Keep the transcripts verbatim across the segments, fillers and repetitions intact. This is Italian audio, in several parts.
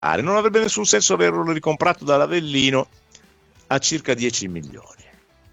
Non avrebbe nessun senso averlo ricomprato dall'Avellino a circa dieci milioni.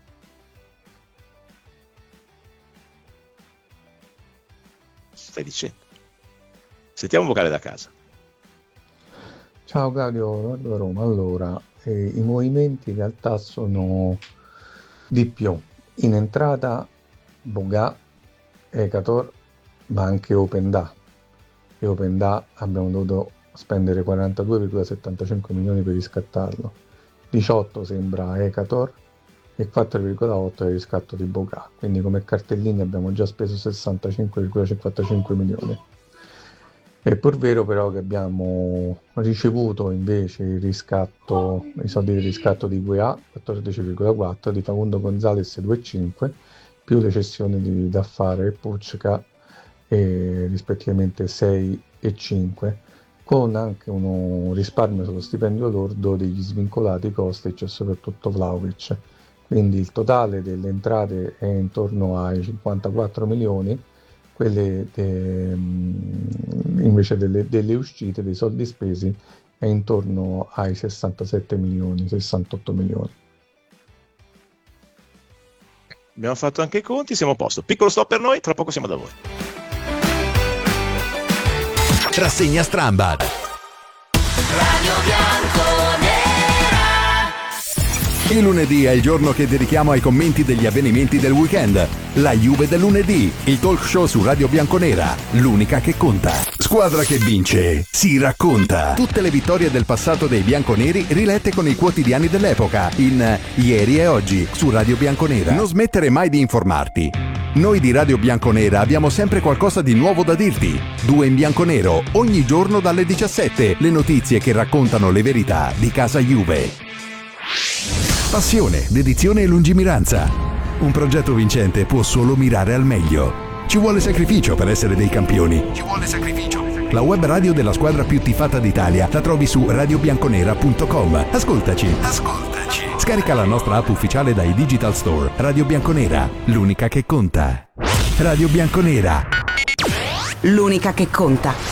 Stai dicendo? Sentiamo un vocale da casa. Ciao Claudio, da Roma. Allora, eh, i movimenti in realtà sono di più. In entrata Boga, Ecator, ma anche OpenDA. E OpenDA abbiamo dovuto spendere quarantadue virgola settantacinque milioni per riscattarlo. diciotto sembra Ecator e quattro virgola otto è il riscatto di Boga. Quindi come cartellini abbiamo già speso sessantacinque virgola cinquantacinque milioni. È pur vero però che abbiamo ricevuto invece il riscatto, i soldi di riscatto di U E A quattordici virgola quattro, di Facundo Gonzalez due virgola cinque, più le cessioni di Daffare e Pucca eh, rispettivamente sei e cinque, con anche uno risparmio sullo stipendio lordo degli svincolati Kostic e soprattutto Vlahovic. Quindi il totale delle entrate è intorno ai cinquantaquattro milioni, quelle de, invece delle, delle uscite, dei soldi spesi, è intorno ai sessantasette milioni, sessantotto milioni. Abbiamo fatto anche i conti, siamo a posto. Piccolo stop per noi, tra poco siamo da voi. Rassegna Strambad. Radio Bianconera. Il lunedì è il giorno che dedichiamo ai commenti degli avvenimenti del weekend. La Juve del lunedì, il talk show su Radio Bianconera, l'unica che conta. Squadra che vince, si racconta. Tutte le vittorie del passato dei bianconeri rilette con i quotidiani dell'epoca, in Ieri e Oggi, su Radio Bianconera. Non smettere mai di informarti. Noi di Radio Bianconera abbiamo sempre qualcosa di nuovo da dirti. Due in bianconero, ogni giorno dalle diciassette, le notizie che raccontano le verità di casa Juve. Passione, dedizione e lungimiranza. Un progetto vincente può solo mirare al meglio. Ci vuole sacrificio per essere dei campioni. Ci vuole sacrificio. La web radio della squadra più tifata d'Italia la trovi su radio bianconera punto com. Ascoltaci. Ascoltaci. Scarica la nostra app ufficiale dai Digital Store. Radio Bianconera, l'unica che conta. Radio Bianconera. L'unica che conta.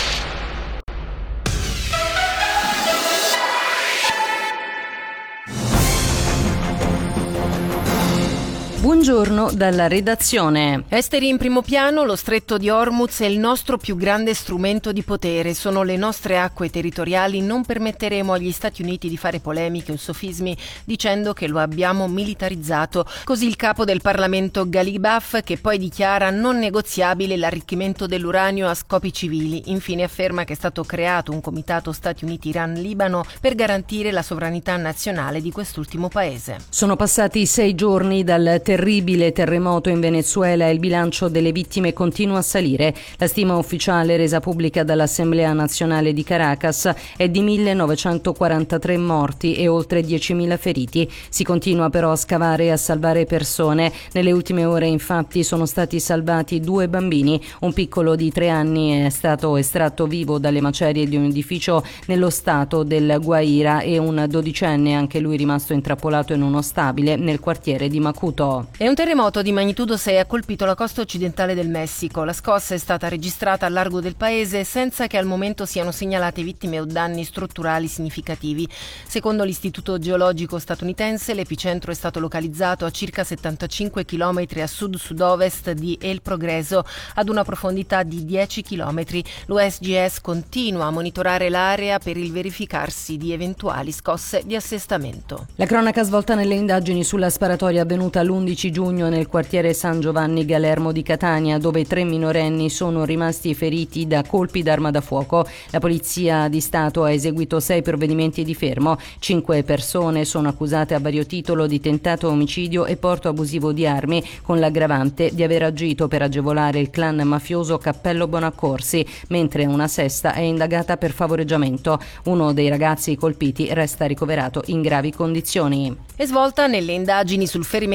Buongiorno dalla redazione. Esteri in primo piano, lo stretto di Hormuz è il nostro più grande strumento di potere, sono le nostre acque territoriali, non permetteremo agli Stati Uniti di fare polemiche o sofismi dicendo che lo abbiamo militarizzato. Così il capo del Parlamento Ghalibaf, che poi dichiara non negoziabile l'arricchimento dell'uranio a scopi civili. Infine afferma che è stato creato un comitato Stati Uniti-Iran-Libano per garantire la sovranità nazionale di quest'ultimo paese. Sono passati sei giorni dal terribile terremoto in Venezuela e il bilancio delle vittime continua a salire. La stima ufficiale resa pubblica dall'Assemblea Nazionale di Caracas è di millenovecentoquarantatré morti e oltre diecimila feriti. Si continua però a scavare e a salvare persone. Nelle ultime ore infatti sono stati salvati due bambini. Un piccolo di tre anni è stato estratto vivo dalle macerie di un edificio nello stato del Guaira e un dodicenne, anche lui rimasto intrappolato in uno stabile nel quartiere di Macuto. E un terremoto di magnitudo sei ha colpito la costa occidentale del Messico. La scossa è stata registrata al largo del paese senza che al momento siano segnalate vittime o danni strutturali significativi. Secondo l'Istituto Geologico statunitense, l'epicentro è stato localizzato a circa settantacinque chilometri a sud-sud-ovest di El Progreso, ad una profondità di dieci chilometri. L'U S G S continua a monitorare l'area per il verificarsi di eventuali scosse di assestamento. La cronaca svolta nelle indagini sulla sparatoria avvenuta l'undici giugno nel quartiere San Giovanni Galermo di Catania, dove tre minorenni sono rimasti feriti da colpi d'arma da fuoco. La Polizia di Stato ha eseguito sei provvedimenti di fermo. Cinque persone sono accusate a vario titolo di tentato omicidio e porto abusivo di armi, con l'aggravante di aver agito per agevolare il clan mafioso Cappello Bonaccorsi, mentre una sesta è indagata per favoreggiamento. Uno dei ragazzi colpiti resta ricoverato in gravi condizioni. E svolta nelle indagini sul ferimento avvenuto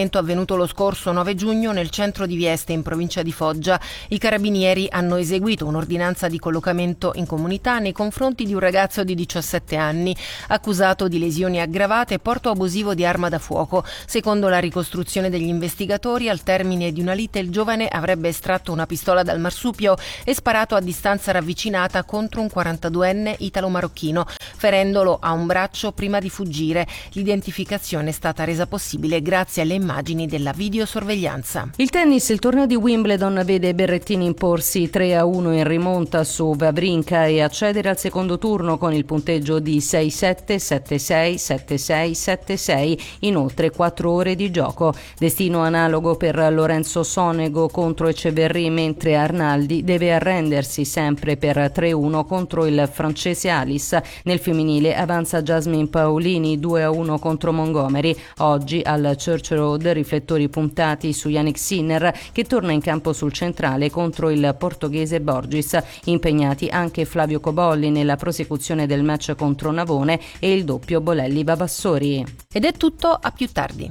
avvenuto lo scorso nove giugno nel centro di Vieste in provincia di Foggia. I carabinieri hanno eseguito un'ordinanza di collocamento in comunità nei confronti di un ragazzo di diciassette anni accusato di lesioni aggravate e porto abusivo di arma da fuoco. Secondo la ricostruzione degli investigatori, al termine di una lite il giovane avrebbe estratto una pistola dal marsupio e sparato a distanza ravvicinata contro un quarantaduenne italo-marocchino, ferendolo a un braccio prima di fuggire. L'identificazione è stata resa possibile grazie alle immagini della videosorveglianza. Il tennis, il torneo di Wimbledon vede Berrettini imporsi tre a uno in rimonta su Wawrinka e accedere al secondo turno con il punteggio di sei sette, sette sei, sette sei, sette sei in oltre quattro ore di gioco. Destino analogo per Lorenzo Sonego contro Eceverri, mentre Arnaldi deve arrendersi sempre per tre a uno contro il francese Alice. Nel femminile avanza Jasmine Paolini due a uno contro Montgomery. Oggi al Church Road riflettori puntati su Yannick Sinner, che torna in campo sul centrale contro il portoghese Borges. Impegnati anche Flavio Cobolli nella prosecuzione del match contro Navone e il doppio Bolelli-Vavassori. Ed è tutto, a più tardi.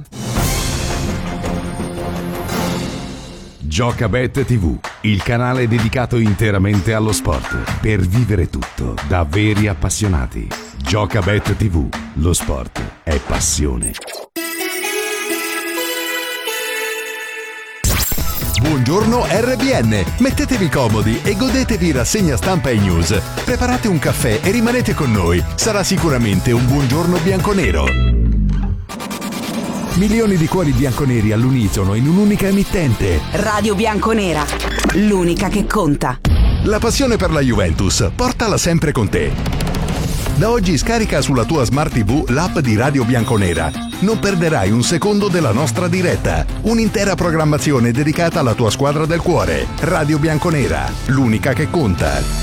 Giocabet tivù, il canale dedicato interamente allo sport, per vivere tutto da veri appassionati. Giocabet tivù, lo sport è passione. Buongiorno R B N, mettetevi comodi e godetevi rassegna stampa e news. Preparate un caffè e rimanete con noi, sarà sicuramente un buongiorno bianconero. Milioni di cuori bianconeri all'unisono in un'unica emittente. Radio Bianconera, l'unica che conta. La passione per la Juventus, portala sempre con te. Da oggi scarica sulla tua Smart tivù l'app di Radio Bianconera. Non perderai un secondo della nostra diretta. Un'intera programmazione dedicata alla tua squadra del cuore. Radio Bianconera, l'unica che conta.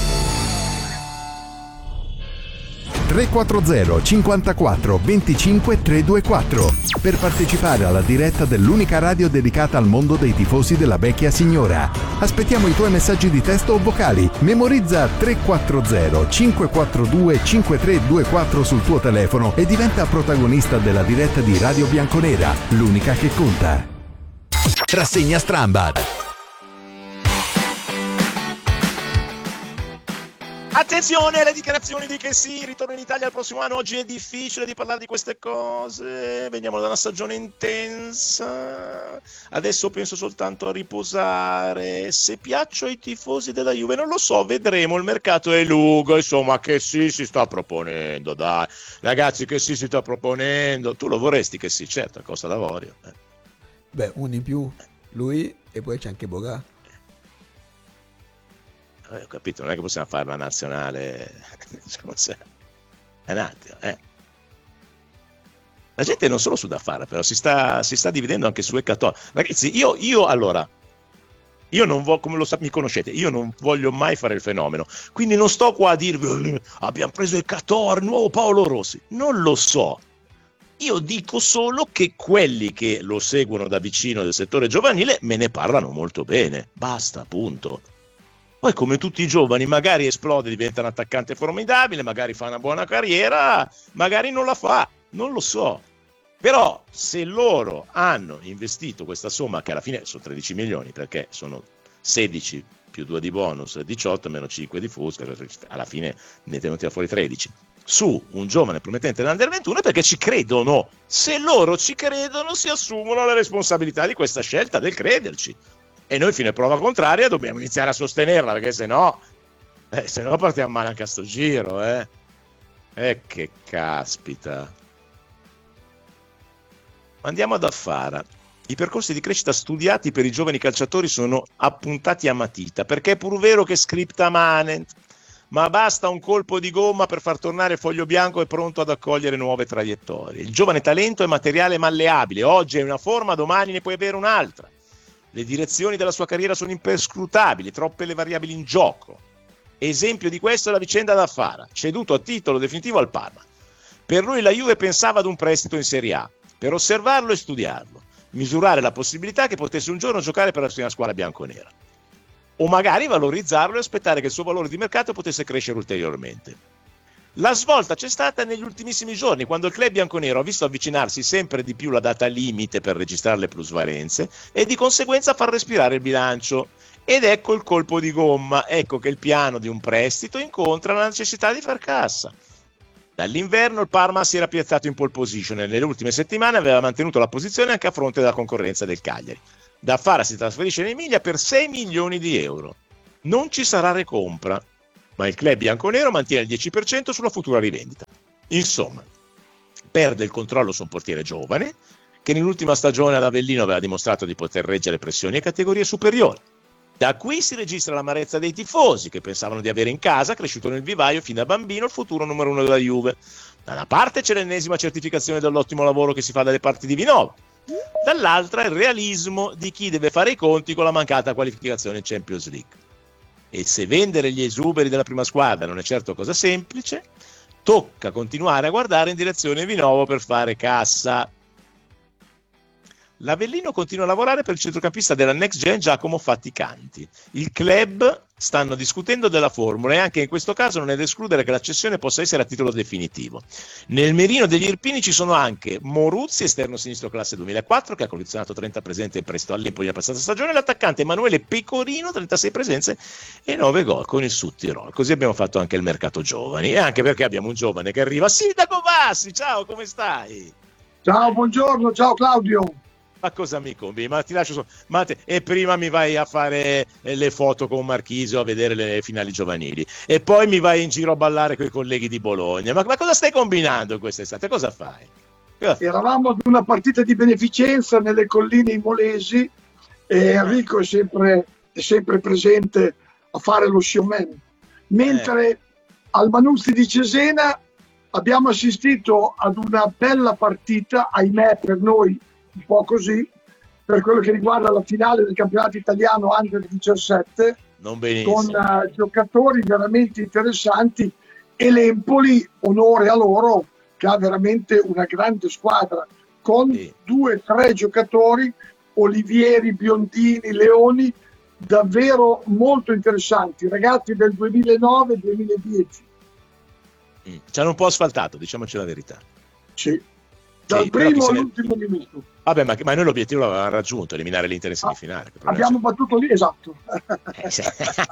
tre quattro zero cinquantaquattro venticinque trecentoventiquattro per partecipare alla diretta dell'unica radio dedicata al mondo dei tifosi della vecchia signora. Aspettiamo i tuoi messaggi di testo o vocali. Memorizza tre quattro zero cinque quattro due cinque tre due quattro sul tuo telefono e diventa protagonista della diretta di Radio Bianconera, l'unica che conta. Rassegna Strambad. Attenzione alle dichiarazioni di che sì, ritorno in Italia il prossimo anno. Oggi è difficile di parlare di queste cose, veniamo da una stagione intensa, adesso penso soltanto a riposare. Se piaccio ai tifosi della Juve non lo so, vedremo, il mercato è lungo, insomma. Che sì si sta proponendo, dai ragazzi, che sì si sta proponendo. Tu lo vorresti che sì, certo, a Costa d'Avorio eh. Beh, uno in più, lui e poi c'è anche Boga. Eh, ho capito, non è che possiamo fare la nazionale. Scusa, è un attimo, eh. La gente non solo su da fare, però si sta, si sta dividendo anche su Ecatone. Ragazzi, io, io allora, io non voglio, come lo sa, mi conoscete, io non voglio mai fare il fenomeno, quindi non sto qua a dirvi abbiamo preso Ecatone, nuovo Paolo Rossi, non lo so. Io dico solo che quelli che lo seguono da vicino del settore giovanile me ne parlano molto bene, basta, punto. Poi come tutti i giovani magari esplode, diventa un attaccante formidabile, magari fa una buona carriera, magari non la fa, non lo so. Però se loro hanno investito questa somma, che alla fine sono tredici milioni, perché sono sedici più due di bonus, diciotto meno cinque di Fusca, alla fine ne tenuti fuori tredici, su un giovane promettente dell'Under ventuno, perché ci credono. Se loro ci credono si assumono la responsabilità di questa scelta del crederci. E noi fino a prova contraria dobbiamo iniziare a sostenerla, perché se no, eh, se no partiamo male anche a sto giro, eh. E che caspita. Andiamo ad Affara. I percorsi di crescita studiati per i giovani calciatori sono appuntati a matita, perché è pur vero che scripta manent, ma basta un colpo di gomma per far tornare il foglio bianco e pronto ad accogliere nuove traiettorie. Il giovane talento è materiale malleabile, oggi è una forma, domani ne puoi avere un'altra. Le direzioni della sua carriera sono imperscrutabili, troppe le variabili in gioco. Esempio di questo è la vicenda d'Affara, ceduto a titolo definitivo al Parma. Per lui la Juve pensava ad un prestito in Serie A, per osservarlo e studiarlo, misurare la possibilità che potesse un giorno giocare per la prima squadra bianconera. O magari valorizzarlo e aspettare che il suo valore di mercato potesse crescere ulteriormente. La svolta c'è stata negli ultimissimi giorni, quando il club bianconero ha visto avvicinarsi sempre di più la data limite per registrare le plusvalenze e di conseguenza far respirare il bilancio. Ed ecco il colpo di gomma, ecco che il piano di un prestito incontra la necessità di far cassa. Dall'inverno il Parma si era piazzato in pole position e nelle ultime settimane aveva mantenuto la posizione anche a fronte della concorrenza del Cagliari. Da Fara si trasferisce in Emilia per sei milioni di euro. Non ci sarà recompra, ma il club bianconero mantiene il dieci per cento sulla futura rivendita. Insomma, perde il controllo su un portiere giovane che nell'ultima stagione ad Avellino aveva dimostrato di poter reggere pressioni e categorie superiori. Da qui si registra l'amarezza dei tifosi che pensavano di avere in casa, cresciuto nel vivaio fin da bambino, il futuro numero uno della Juve. Da una parte c'è l'ennesima certificazione dell'ottimo lavoro che si fa dalle parti di Vinova, dall'altra il realismo di chi deve fare i conti con la mancata qualificazione in Champions League. E se vendere gli esuberi della prima squadra non è certo cosa semplice, tocca continuare a guardare in direzione Vinovo per fare cassa. L'Avellino continua a lavorare per il centrocampista della Next Gen Giacomo Faticanti. Il club stanno discutendo della formula e anche in questo caso non è da escludere che la cessione possa essere a titolo definitivo. Nel mirino degli Irpini ci sono anche Moruzzi, esterno sinistro classe duemilaquattro, che ha collezionato trenta presenze in prestito all'Empoli nella passata stagione, e l'attaccante Emanuele Pecorino, trentasei presenze e nove gol con il Südtirol. Così abbiamo fatto anche il mercato giovani, e anche perché abbiamo un giovane che arriva. Sindaco Bassi, ciao, come stai? Ciao, buongiorno, ciao Claudio. Ma cosa mi combini? Ma ti lascio so- ma te- e prima mi vai a fare eh, le foto con Marchisio, a vedere le finali giovanili, e poi mi vai in giro a ballare con i colleghi di Bologna. Ma, ma cosa stai combinando quest'estate? Cosa fai? Cosa fai? Eravamo ad una partita di beneficenza nelle colline imolesi e Enrico è sempre, è sempre presente a fare lo showman. Mentre eh. al Manuzzi di Cesena abbiamo assistito ad una bella partita, ahimè per noi un po' così, per quello che riguarda la finale del campionato italiano Under diciassette, non benissimo, con uh, giocatori veramente interessanti, e l'Empoli, onore a loro, che ha veramente una grande squadra con sì. due o tre giocatori, Olivieri, Biondini, Leoni, davvero molto interessanti, ragazzi del duemilanove duemiladieci. Mm. Ci hanno un po' asfaltato, diciamoci la verità. Sì. Dal sì, primo all'ultimo ne... minuto. Vabbè, ma, ma noi l'obiettivo l'avevamo raggiunto, eliminare l'Inter in semifinale. Ah, abbiamo battuto lì, esatto. Eh, sì.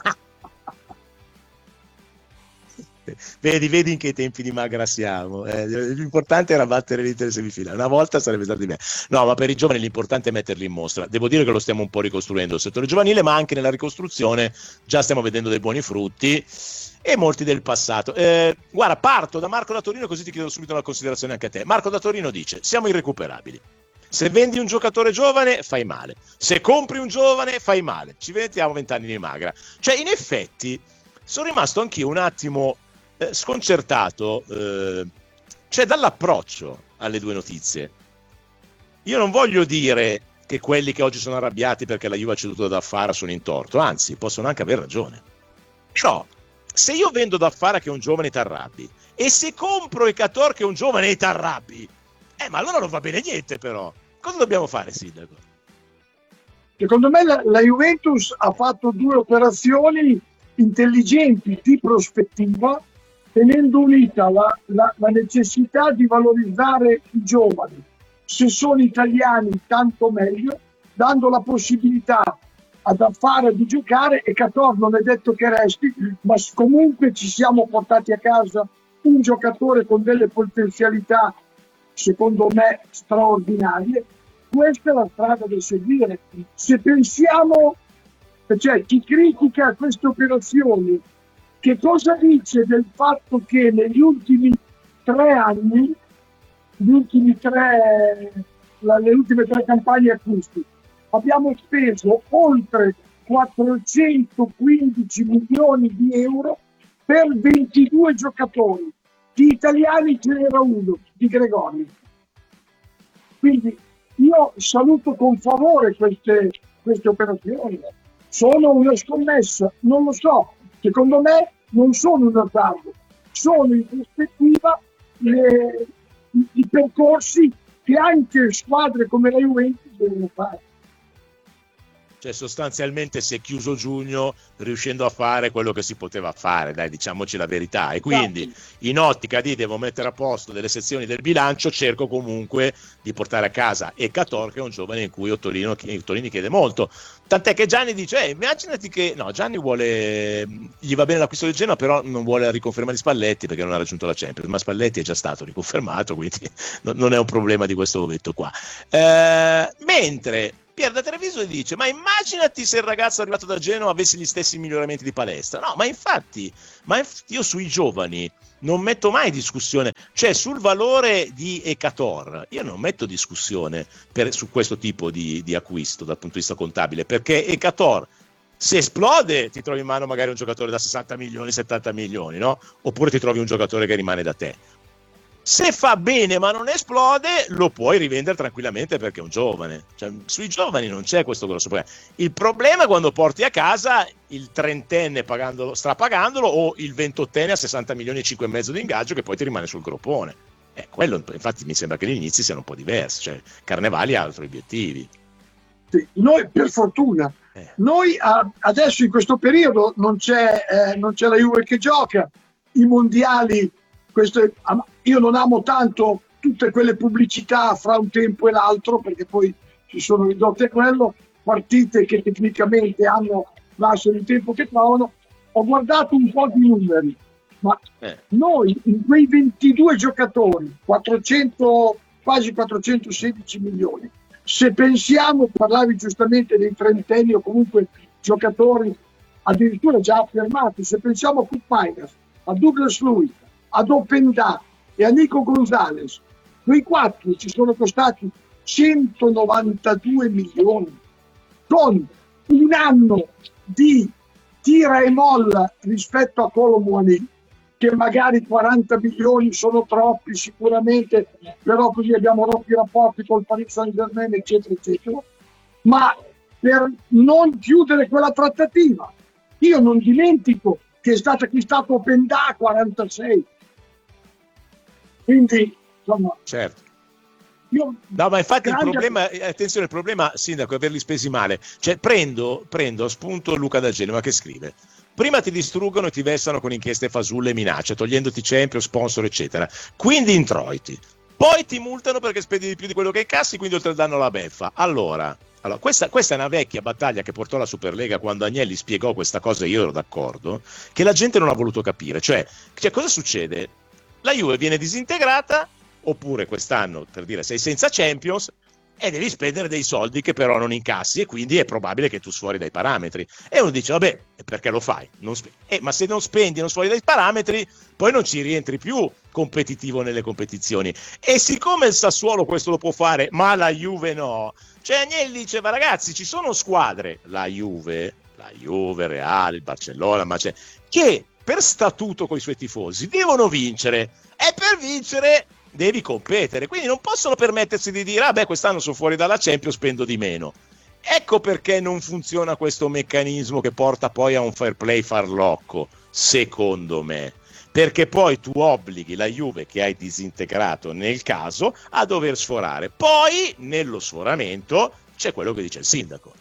Vedi, vedi in che tempi di magra siamo. Eh, l'importante era battere l'Inter in semifinale. Una volta sarebbe stato di me. No, ma per i giovani l'importante è metterli in mostra. Devo dire che lo stiamo un po' ricostruendo il settore giovanile, ma anche nella ricostruzione già stiamo vedendo dei buoni frutti e molti del passato. Eh, guarda, parto da Marco da Torino, così ti chiedo subito una considerazione anche a te. Marco da Torino dice: siamo irrecuperabili. Se vendi un giocatore giovane fai male, se compri un giovane fai male, ci mettiamo vent'anni di magra. Cioè, in effetti sono rimasto anch'io un attimo eh, sconcertato eh, cioè dall'approccio alle due notizie. Io non voglio dire che quelli che oggi sono arrabbiati perché la Juve ha ceduto da Fara sono in torto, anzi possono anche aver ragione. Però se io vendo da Fara che è un giovane e t'arrabbi, e se compro Ekator che è un giovane e t'arrabbi, eh ma allora non va bene niente. Però cosa dobbiamo fare, Sindaco? Secondo me la, la Juventus ha fatto due operazioni intelligenti di prospettiva, tenendo unita la, la, la necessità di valorizzare i giovani. Se sono italiani tanto meglio, dando la possibilità ad Affare di giocare, e Ekator non è detto che resti, ma comunque ci siamo portati a casa un giocatore con delle potenzialità secondo me straordinarie. Questa è la strada da seguire. Se pensiamo, cioè chi critica queste operazioni, che cosa dice del fatto che negli ultimi tre anni, gli ultimi tre, la, le ultime tre campagne acquisti, abbiamo speso oltre quattrocentoquindici milioni di euro per ventidue giocatori. Di italiani ce n'era uno, di Gregori. Quindi io saluto con favore queste, queste operazioni. Sono una scommessa? Non lo so. Secondo me non sono un azzardo. Sono in prospettiva le, i, i percorsi che anche squadre come la Juventus devono fare. Cioè sostanzialmente si è chiuso giugno riuscendo a fare quello che si poteva fare, dai, diciamoci la verità, e quindi in ottica di devo mettere a posto delle sezioni del bilancio, cerco comunque di portare a casa Ecator, che è un giovane in cui Ottolino, Ottolini chiede molto, tant'è che Gianni dice eh, immaginati che no, Gianni vuole, gli va bene l'acquisto del Genoa, però non vuole la riconferma di Spalletti perché non ha raggiunto la Champions, ma Spalletti è già stato riconfermato, quindi non è un problema di questo momento qua. Eh, mentre Pier da Treviso dice ma immaginati se il ragazzo arrivato da Genova avesse gli stessi miglioramenti di Palestra. No, ma infatti, ma infatti io sui giovani non metto mai discussione, cioè sul valore di Ecator io non metto discussione per, su questo tipo di, di acquisto dal punto di vista contabile, perché Ecator se esplode ti trovi in mano magari un giocatore da sessanta milioni, settanta milioni, no? Oppure ti trovi un giocatore che rimane da te. Se fa bene ma non esplode, lo puoi rivendere tranquillamente perché è un giovane. Cioè, sui giovani non c'è questo grosso problema. Il problema è quando porti a casa il trentenne pagandolo, strapagandolo, o il ventottenne a sessanta milioni e cinque e mezzo di ingaggio che poi ti rimane sul groppone. Eh, quello, infatti mi sembra che gli inizi siano un po' diversi. Cioè, Carnevali ha altri obiettivi. Sì, noi per fortuna, eh. noi a, adesso in questo periodo non c'è, eh, non c'è la Juve che gioca, i mondiali. Questo è, io non amo tanto tutte quelle pubblicità fra un tempo e l'altro, perché poi si sono ridotte a quello, partite che tecnicamente hanno lascio di tempo che trovano. Ho guardato un po' di numeri, ma eh. noi in quei ventidue giocatori, quattrocento, quasi quattrocentosedici milioni, se pensiamo, parlavi giustamente dei trentenni o comunque giocatori addirittura già affermati, se pensiamo a Cook Miners, a Douglas Luiz, ad Openda e a Nico Gonzalez, quei quattro ci sono costati centonovantadue milioni, con un anno di tira e molla rispetto a Colomboani, che magari quaranta milioni sono troppi sicuramente, però così abbiamo rotto i rapporti col Paris Saint-Germain eccetera eccetera, ma per non chiudere quella trattativa io non dimentico che è stato acquistato Openda a quarantasei. Quindi, insomma, certo. Io, no, ma infatti il problema, attenzione, il problema, Sindaco, è averli spesi male. Cioè, prendo, prendo a spunto Luca da Genova che scrive: prima ti distruggono e ti vessano con inchieste fasulle e minacce, togliendoti Champions, sponsor, eccetera. Quindi introiti. Poi ti multano perché spendi di più di quello che incassi, quindi oltre danno la beffa. Allora, allora questa, questa è una vecchia battaglia che portò la Superlega quando Agnelli spiegò questa cosa, e io ero d'accordo, che la gente non ha voluto capire. Cioè, cioè cosa succede? La Juve viene disintegrata, oppure quest'anno, per dire, sei senza Champions e devi spendere dei soldi che però non incassi, e quindi è probabile che tu sfuori dai parametri. E uno dice, vabbè, perché lo fai? Non spe- eh, ma se non spendi e non sfuori dai parametri, poi non ci rientri più competitivo nelle competizioni. E siccome il Sassuolo questo lo può fare, ma la Juve no, cioè Agnelli diceva, ragazzi, ci sono squadre, la Juve, la Juve, Real, il Barcellona, ma c'è, che per statuto con i suoi tifosi devono vincere, e per vincere devi competere, quindi non possono permettersi di dire ah beh, quest'anno sono fuori dalla Champions, spendo di meno. Ecco perché non funziona questo meccanismo che porta poi a un fair play farlocco, secondo me, perché poi tu obblighi la Juve che hai disintegrato nel caso a dover sforare, poi nello sforamento c'è quello che dice il sindaco: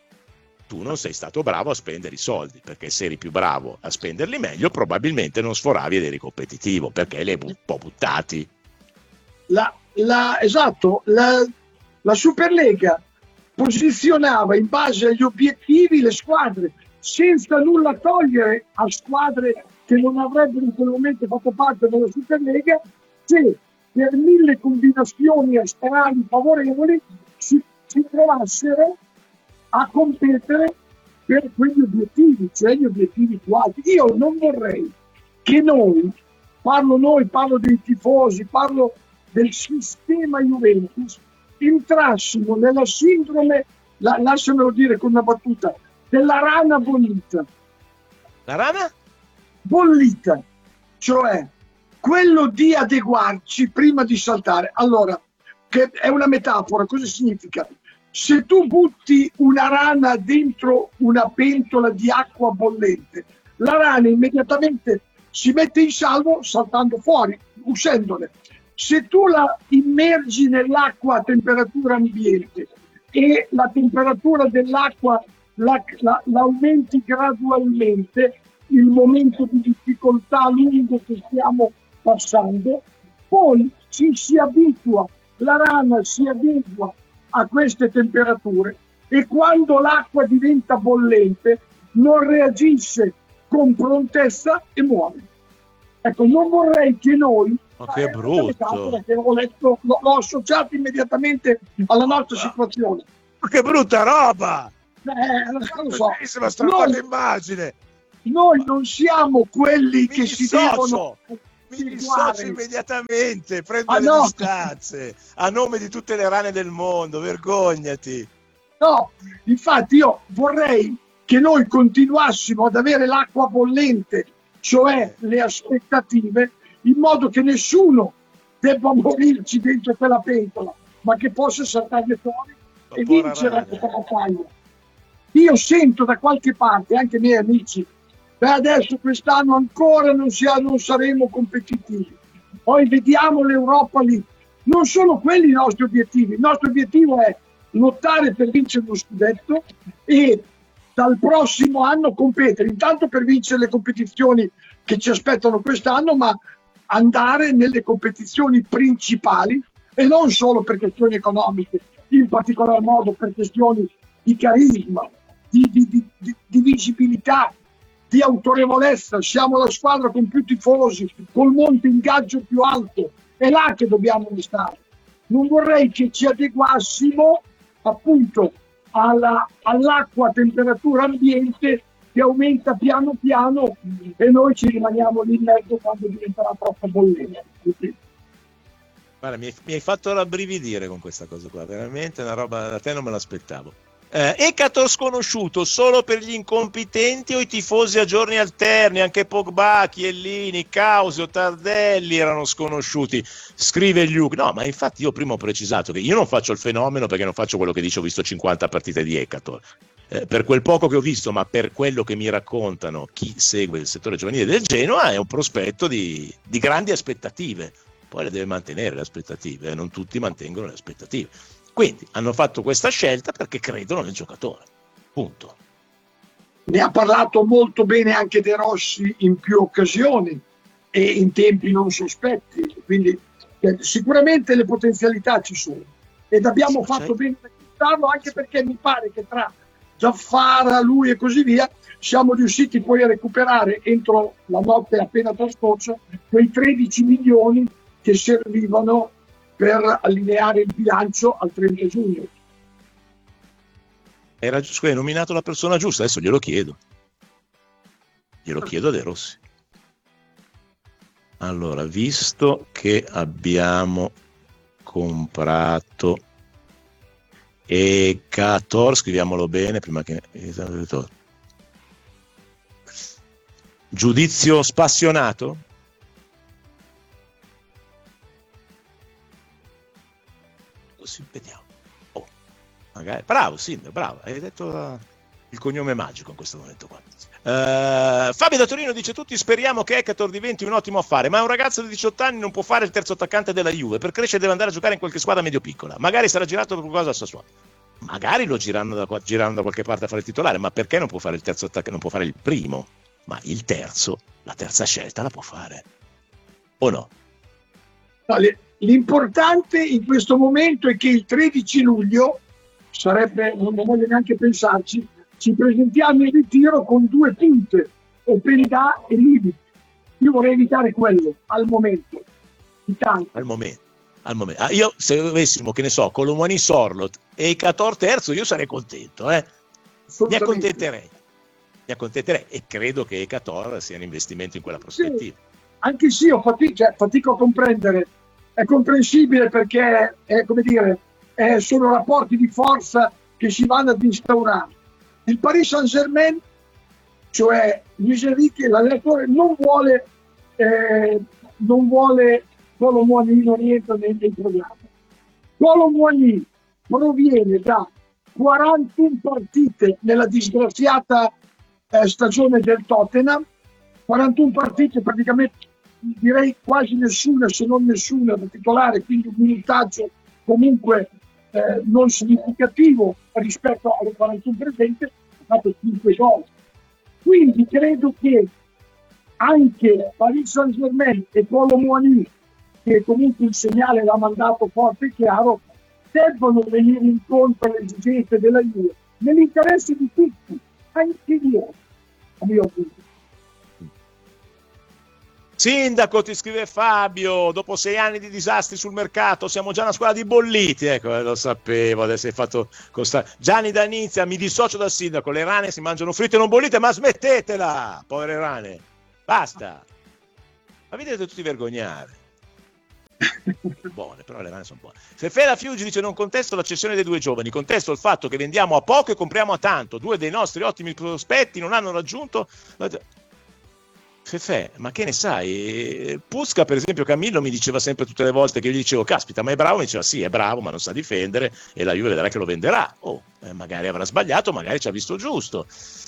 tu non sei stato bravo a spendere i soldi, perché se eri più bravo a spenderli meglio probabilmente non sforavi ed eri competitivo, perché li hai un po' buttati. La, la, esatto, la, la Superlega posizionava in base agli obiettivi le squadre, senza nulla togliere a squadre che non avrebbero in quel momento fatto parte della Superlega, se per mille combinazioni astrali favorevoli si, si trovassero a competere per quegli obiettivi, cioè gli obiettivi più alti. Io non vorrei che noi, parlo noi, parlo dei tifosi, parlo del sistema Juventus, entrassimo nella sindrome, la, lasciamelo dire con una battuta, della rana bollita. La rana? Bollita, cioè quello di adeguarci prima di saltare. Allora, che è una metafora, cosa significa? Se tu butti una rana dentro una pentola di acqua bollente, la rana immediatamente si mette in salvo saltando fuori, uscendone. Se tu la immergi nell'acqua a temperatura ambiente, e la temperatura dell'acqua la, la, l'aumenti gradualmente, il momento di difficoltà lungo che stiamo passando, poi ci si abitua, la rana si adegua a queste temperature e quando l'acqua diventa bollente non reagisce con prontezza e muore. Ecco, non vorrei che noi, ma che brutto, perché ho letto, l'ho, l'ho associato immediatamente alla nostra situazione. Ma che brutta roba! Eh, non lo so. Bellissima strappata immagine. Noi non siamo quelli Mi che dissocio. si devono Mi dissocio immediatamente, prendo ah, le no. distanze a nome di tutte le rane del mondo, vergognati. No, infatti io vorrei che noi continuassimo ad avere l'acqua bollente, cioè le aspettative, in modo che nessuno debba morirci dentro quella pentola, ma che possa saltarne fuori e vincere questa battaglia. Io sento da qualche parte, anche i miei amici, beh, adesso quest'anno ancora non, sia, non saremo competitivi, poi vediamo l'Europa lì. Non sono quelli i nostri obiettivi, il nostro obiettivo è lottare per vincere lo scudetto e dal prossimo anno competere, intanto per vincere le competizioni che ci aspettano quest'anno, ma andare nelle competizioni principali e non solo per questioni economiche, in particolar modo per questioni di carisma, di, di, di, di, di visibilità, di autorevolezza. Siamo la squadra con più tifosi, col monte ingaggio più alto, è là che dobbiamo stare. Non vorrei che ci adeguassimo appunto alla, all'acqua a temperatura ambiente che aumenta piano piano e noi ci rimaniamo lì in mezzo quando diventerà troppo bollente. Guarda, mi hai, mi hai fatto rabbrividire con questa cosa qua, veramente una roba, da te non me l'aspettavo. Eh, Ekator sconosciuto solo per gli incompetenti o i tifosi a giorni alterni? Anche Pogba, Chiellini, Causio, Tardelli erano sconosciuti, scrive Luke. No, ma infatti io prima ho precisato che io non faccio il fenomeno perché non faccio quello che dice, ho visto cinquanta partite di Ekator. Eh, per quel poco che ho visto, ma per quello che mi raccontano chi segue il settore giovanile del Genoa, è un prospetto di, di grandi aspettative. Poi le deve mantenere le aspettative, eh? Non tutti mantengono le aspettative. Quindi hanno fatto questa scelta perché credono nel giocatore. Punto. Ne ha parlato molto bene anche De Rossi in più occasioni e in tempi non sospetti. Quindi eh, sicuramente le potenzialità ci sono. Ed abbiamo sì, fatto bene a acquistarlo, anche perché mi pare che tra Giaffara, lui e così via, siamo riusciti poi a recuperare entro la notte appena trascorsa quei tredici milioni che servivano per allineare il bilancio al trenta giugno. Era scusa, hai nominato la persona giusta, adesso glielo chiedo. Glielo chiedo a De Rossi. Allora, visto che abbiamo comprato Ekator, scriviamolo bene prima che... Giudizio spassionato? Così vediamo. Oh, magari. Bravo, Sinner, bravo. Hai detto uh, il cognome magico in questo momento qua. Uh, Fabio da Torino dice: tutti speriamo che Ekator diventi un ottimo affare, ma un ragazzo di diciotto anni non può fare il terzo attaccante della Juve. Per crescere deve andare a giocare in qualche squadra medio piccola. Magari sarà girato per qualcosa a Sassuolo. Magari lo girano da, girano da qualche parte a fare il titolare, ma perché non può fare il terzo attaccante? Non può fare il primo, ma il terzo, la terza scelta la può fare. O no? No, l'importante in questo momento è che il tredici luglio sarebbe, non voglio neanche pensarci, ci presentiamo in ritiro con due punte, Openda e Livi. Io vorrei evitare quello al momento. Al momento. Al momento. Ah, io se avessimo, che ne so, Colomani, Sorlot e Ekator terzo, io sarei contento, eh? Mi accontenterei. Mi accontenterei e credo che Ekator sia un investimento in quella prospettiva. Sì, anche sì, io fatico, cioè, fatico a comprendere. È comprensibile perché è, come dire, è, sono rapporti di forza che si vanno ad instaurare. Il Paris Saint-Germain, cioè Luis Enrique, l'allenatore, non vuole eh, non vuole Kolo Muani, non rientra nel, nel programma. Kolo Muani proviene da quarantuno partite nella disgraziata eh, stagione del Tottenham, quarantuno partite praticamente, direi quasi nessuna, se non nessuna da titolare, quindi un minutaggio comunque eh, non significativo rispetto alle quarantuno presente, ha fatto cinque gol. Quindi credo che anche Paris Saint-Germain e Kolo Muani, che comunque il segnale l'ha mandato forte e chiaro, devono venire incontro alle esigenze della Juve, nell'interesse di tutti, anche io, a mio avviso. Sindaco, ti scrive Fabio, dopo sei anni di disastri sul mercato siamo già una squadra di bolliti. Ecco, lo sapevo, adesso hai fatto costa... Gianni D'Anizia, mi dissocio dal sindaco, le rane si mangiano fritte e non bollite, ma smettetela, povere rane, basta, ma vi dovete tutti vergognare. Buone, però le rane sono buone. Se Fela Fiuggi dice non contesto la cessione dei due giovani, contesto il fatto che vendiamo a poco e compriamo a tanto, due dei nostri ottimi prospetti non hanno raggiunto... Fefe, ma che ne sai? Pusca, per esempio, Camillo mi diceva sempre tutte le volte che io gli dicevo caspita, ma è bravo? Mi diceva sì, è bravo, ma non sa difendere e la Juve vedrà che lo venderà. Oh, eh, magari avrà sbagliato, magari ci ha visto giusto.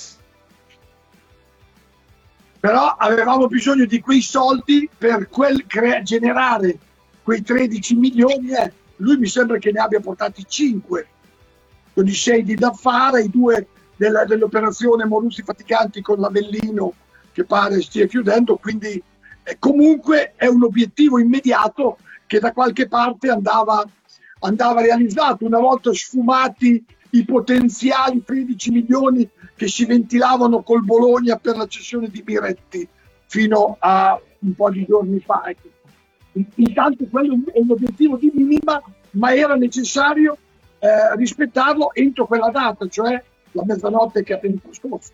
Però avevamo bisogno di quei soldi per quel cre- generare quei tredici milioni. Eh. Lui mi sembra che ne abbia portati cinque, con i sei di Daffara, i due della, dell'operazione Moruzzi Faticanti con l'Avellino, che pare stia chiudendo, quindi eh, comunque è un obiettivo immediato che da qualche parte andava, andava realizzato. Una volta sfumati i potenziali tredici milioni che si ventilavano col Bologna per la cessione di Miretti fino a un po' di giorni fa. Intanto quello è un obiettivo di minima, ma era necessario eh, rispettarlo entro quella data, cioè la mezzanotte che ha appena trascorso.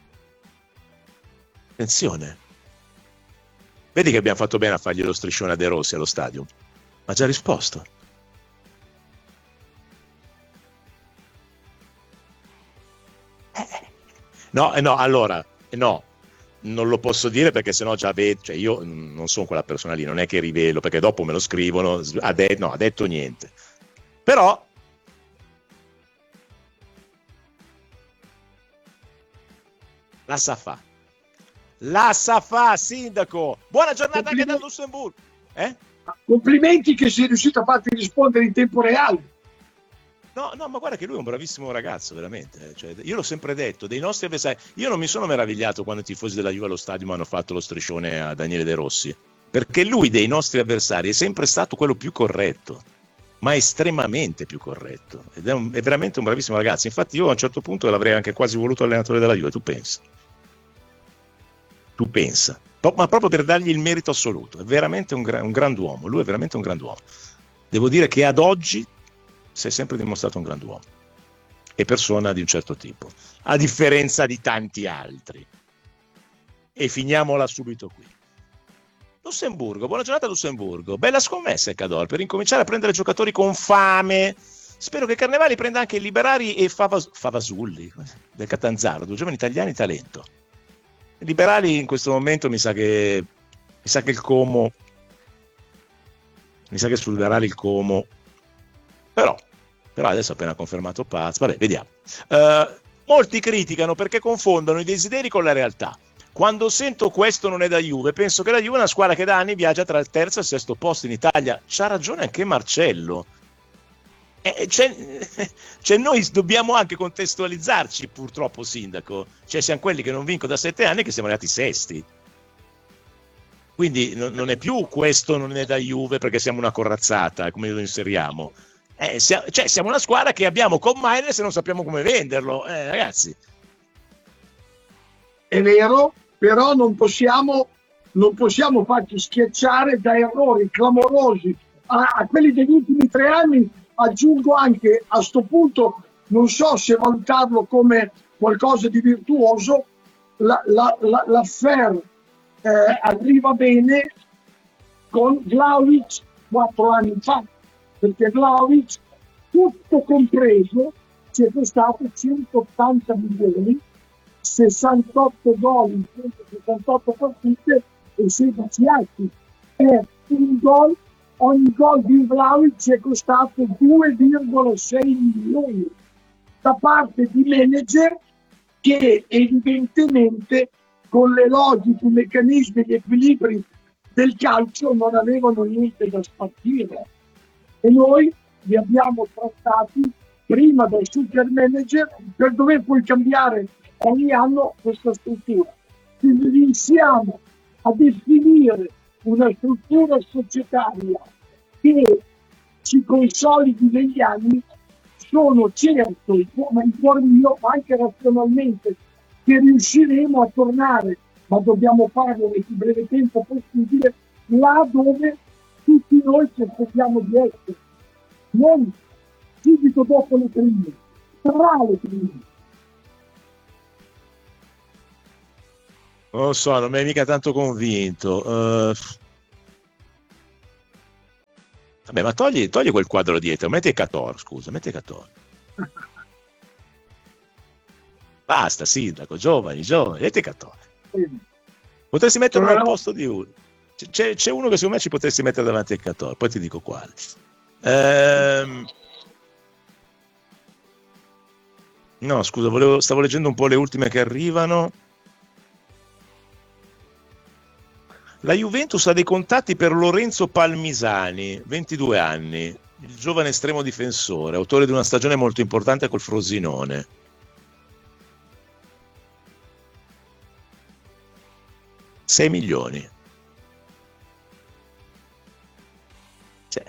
Attenzione, vedi che abbiamo fatto bene a fargli lo striscione a De Rossi allo stadio, ma ha già risposto. Eh. No, eh no, allora, eh no, non lo posso dire perché sennò già vedo, cioè io non sono quella persona lì, non è che rivelo, perché dopo me lo scrivono, ha, de- no, ha detto niente. Però la sa fa. La sa fa, sindaco. Buona giornata anche dal Lussemburgo. Eh? Complimenti che sei riuscito a farti rispondere in tempo reale. No, no, ma guarda che lui è un bravissimo ragazzo, veramente. Cioè, io l'ho sempre detto, dei nostri avversari. Io non mi sono meravigliato quando i tifosi della Juve allo stadio mi hanno fatto lo striscione a Daniele De Rossi, perché lui dei nostri avversari è sempre stato quello più corretto, ma estremamente più corretto. Ed è, un, è veramente un bravissimo ragazzo. Infatti io a un certo punto l'avrei anche quasi voluto allenatore della Juve, tu pensi? Tu pensa, ma proprio per dargli il merito assoluto, è veramente un, gra- un grand'uomo, lui è veramente un grand'uomo. Devo dire che ad oggi si è sempre dimostrato un grand'uomo e persona di un certo tipo, a differenza di tanti altri. E finiamola subito qui. Lussemburgo, buona giornata Lussemburgo, bella scommessa il Cador per incominciare a prendere giocatori con fame. Spero che Carnevali prenda anche Liberari e Favas- Favasulli del Catanzaro, due giovani italiani talento. Liberali in questo momento mi sa che mi sa che il Como mi sa che sul Liberali il Como però, però adesso ha appena confermato Paz, vabbè, vediamo. Uh, molti criticano perché confondono i desideri con la realtà. Quando sento questo non è da Juve, penso che la Juve è una squadra che da anni viaggia tra il terzo e il sesto posto in Italia. C'ha ragione anche Marcello. Eh, cioè, cioè noi dobbiamo anche contestualizzarci, purtroppo, sindaco. Cioè siamo quelli che non vincono da sette anni e che siamo arrivati sesti. Quindi non, non è più questo non è da Juve perché siamo una corazzata, come lo inseriamo. Eh, sia, cioè siamo una squadra che abbiamo con Maines e non sappiamo come venderlo, eh, ragazzi. È vero, però non possiamo, non possiamo farci schiacciare da errori clamorosi a, a quelli degli ultimi tre anni. Aggiungo anche a sto punto, non so se valutarlo come qualcosa di virtuoso, la, la, la, l'affair eh, arriva bene con Vlahovic quattro anni fa, perché Vlahovic, tutto compreso, ci è costato centottanta milioni, sessantotto gol in centosessantotto partite e sedici altri. Per un gol, ogni gol di Vlahovic ci è costato due virgola sei milioni da parte di manager che evidentemente con le logiche, i meccanismi, gli equilibri del calcio non avevano niente da spartire. E noi li abbiamo trattati prima dal super manager per dover poi cambiare ogni anno questa struttura. Quindi iniziamo a definire una struttura societaria che ci consolidi negli anni. Sono certo, ma in cuor mio, ma anche razionalmente, che riusciremo a tornare, ma dobbiamo farlo nel più breve tempo possibile, là dove tutti noi cerchiamo di essere, non subito dopo le prime, tra le prime. Non lo so, non mi hai mica tanto convinto. Uh... Vabbè, ma togli, togli quel quadro dietro, metti Cator, scusa, metti Cator. Basta, sindaco, giovani, giovani, metti Cator. Potresti metterlo al posto di uno. C'è, c'è uno che secondo me ci potresti mettere davanti a Cator, poi ti dico quale. Ehm... No, scusa, volevo, stavo leggendo un po' le ultime che arrivano. La Juventus ha dei contatti per Lorenzo Palmisani, ventidue anni, il giovane estremo difensore, autore di una stagione molto importante col Frosinone. sei milioni. Cioè.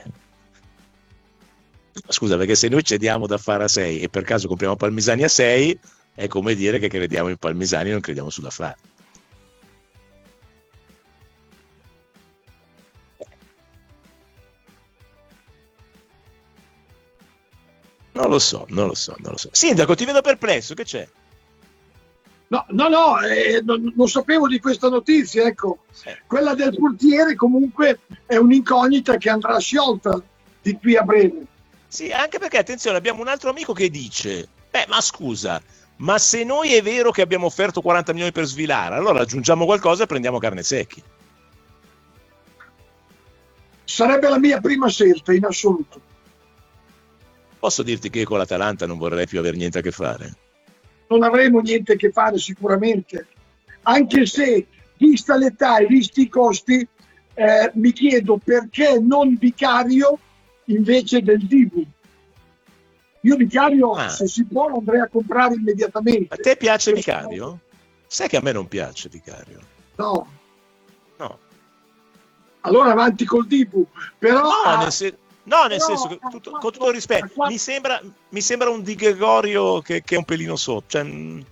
Scusa, perché se noi cediamo da fare a sei e per caso compriamo Palmisani a sei, è come dire che crediamo in Palmisani e non crediamo su da fare. Non lo so, non lo so, non lo so. Sindaco, ti vedo perplesso, che c'è? No, no, no, eh, non, non sapevo di questa notizia, ecco. Eh. Quella del portiere comunque è un'incognita che andrà sciolta di qui a breve. Sì, anche perché, attenzione, abbiamo un altro amico che dice, beh, ma scusa, ma se noi è vero che abbiamo offerto quaranta milioni per Svilare, allora aggiungiamo qualcosa e prendiamo Carnesecchi. Sarebbe la mia prima scelta, in assoluto. Posso dirti che con l'Atalanta non vorrei più avere niente a che fare? Non avremo niente a che fare sicuramente, anche se, vista l'età e visti i costi, eh, mi chiedo perché non Vicario invece del Dibu. Io Vicario, ah. se si può, lo andrei a comprare immediatamente. A te piace Vicario? Sai che a me non piace Vicario. No. No. Allora avanti col Dibu. Però, no, ah, nel, se- no, nel però, senso che, tutto, quanto, con tutto il rispetto, quanto, mi sembra, mi sembra un Di Gregorio che, che è un pelino sotto. Cioè,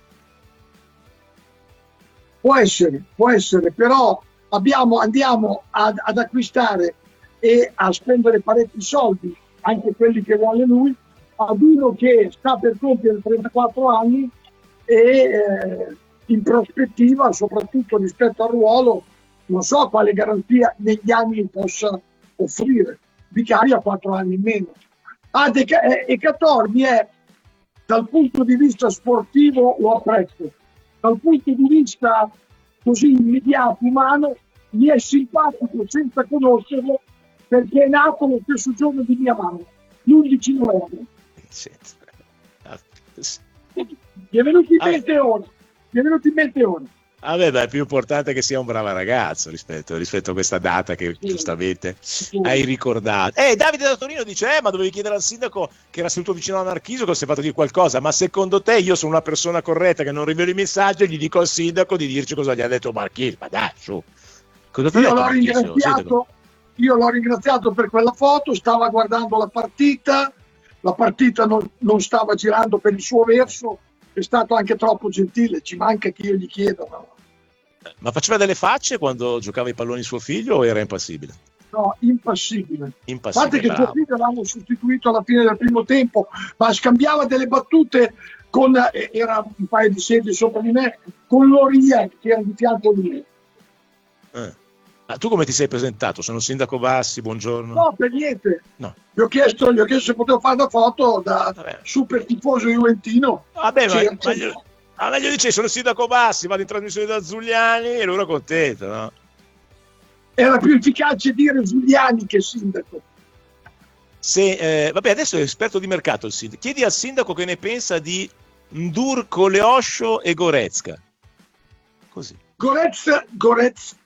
può essere, può essere, però abbiamo, andiamo ad, ad acquistare e a spendere parecchi soldi, anche quelli che vuole lui, ad uno che sta per compiere trentaquattro anni e eh, in prospettiva, soprattutto rispetto al ruolo, non so quale garanzia negli anni possa offrire. Vicario ha quattro anni in meno. Ah, De, e, e Catormi è, dal punto di vista sportivo lo apprezzo, dal punto di vista così immediato, umano, mi è simpatico senza conoscerlo, perché è nato lo stesso giorno di mia mamma, l'undici novembre. Mi è venuto in mente ora, mi è venuto in mente ora. Vabbè, ma è più importante che sia un bravo ragazzo rispetto, rispetto a questa data che sì, giustamente sì. hai ricordato. Eh, Davide da Torino dice, eh, ma dovevi chiedere al sindaco che era seduto vicino a Marchisio che si è fatto dire qualcosa, ma secondo te io sono una persona corretta che non rivelo i messaggi e gli dico al sindaco di dirci cosa gli ha detto Marchisio? Ma dai, su. Cosa io, l'ho ringraziato, io l'ho ringraziato per quella foto, stava guardando la partita, la partita non, non stava girando per il suo verso, è stato anche troppo gentile, ci manca che io gli chieda. No? Ma faceva delle facce quando giocava i palloni suo figlio o era impassibile? No, impassibile. Impassibile. Guardate che suo figlio l'hanno sostituito alla fine del primo tempo, ma scambiava delle battute con, eh, era un paio di sedie sopra di me, con Lorie che era di fianco a lui. Eh. Ma tu come ti sei presentato? Sono sindaco Bassi, buongiorno. No, per niente. No. Gli ho chiesto, gli ho chiesto se potevo fare una foto da Vabbè. super tifoso juventino. Vabbè, ma, ma, gli, ma gli dice sono sindaco Bassi, vado in trasmissione da Zuliani e lui era contento, no? Era più efficace dire Zuliani che sindaco. Se, eh, vabbè, adesso è esperto di mercato il sindaco. Chiedi al sindaco che ne pensa di Ndur, Koleosho e Goretzka. Così. Goretzka, Goretzka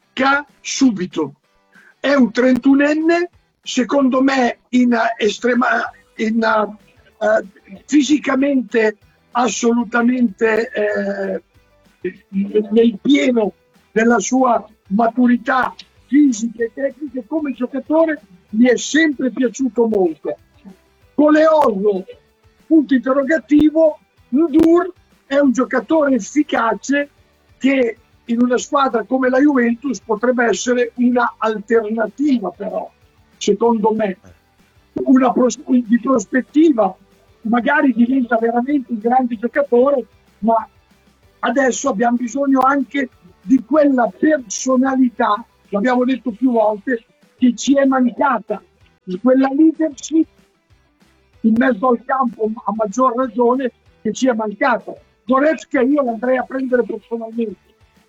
subito. È un trentunenne, secondo me in estrema, in, uh, uh, fisicamente assolutamente eh, nel pieno della sua maturità fisica e tecnica, come giocatore mi è sempre piaciuto molto. Coleoso, punto interrogativo. N'Dour è un giocatore efficace che in una squadra come la Juventus potrebbe essere una alternativa, però secondo me una pros- di prospettiva, magari diventa veramente un grande giocatore, ma adesso abbiamo bisogno anche di quella personalità, l'abbiamo detto più volte, che ci è mancata, di quella leadership in mezzo al campo, a maggior ragione, che ci è mancata. Goretzka io l'andrei a prendere personalmente.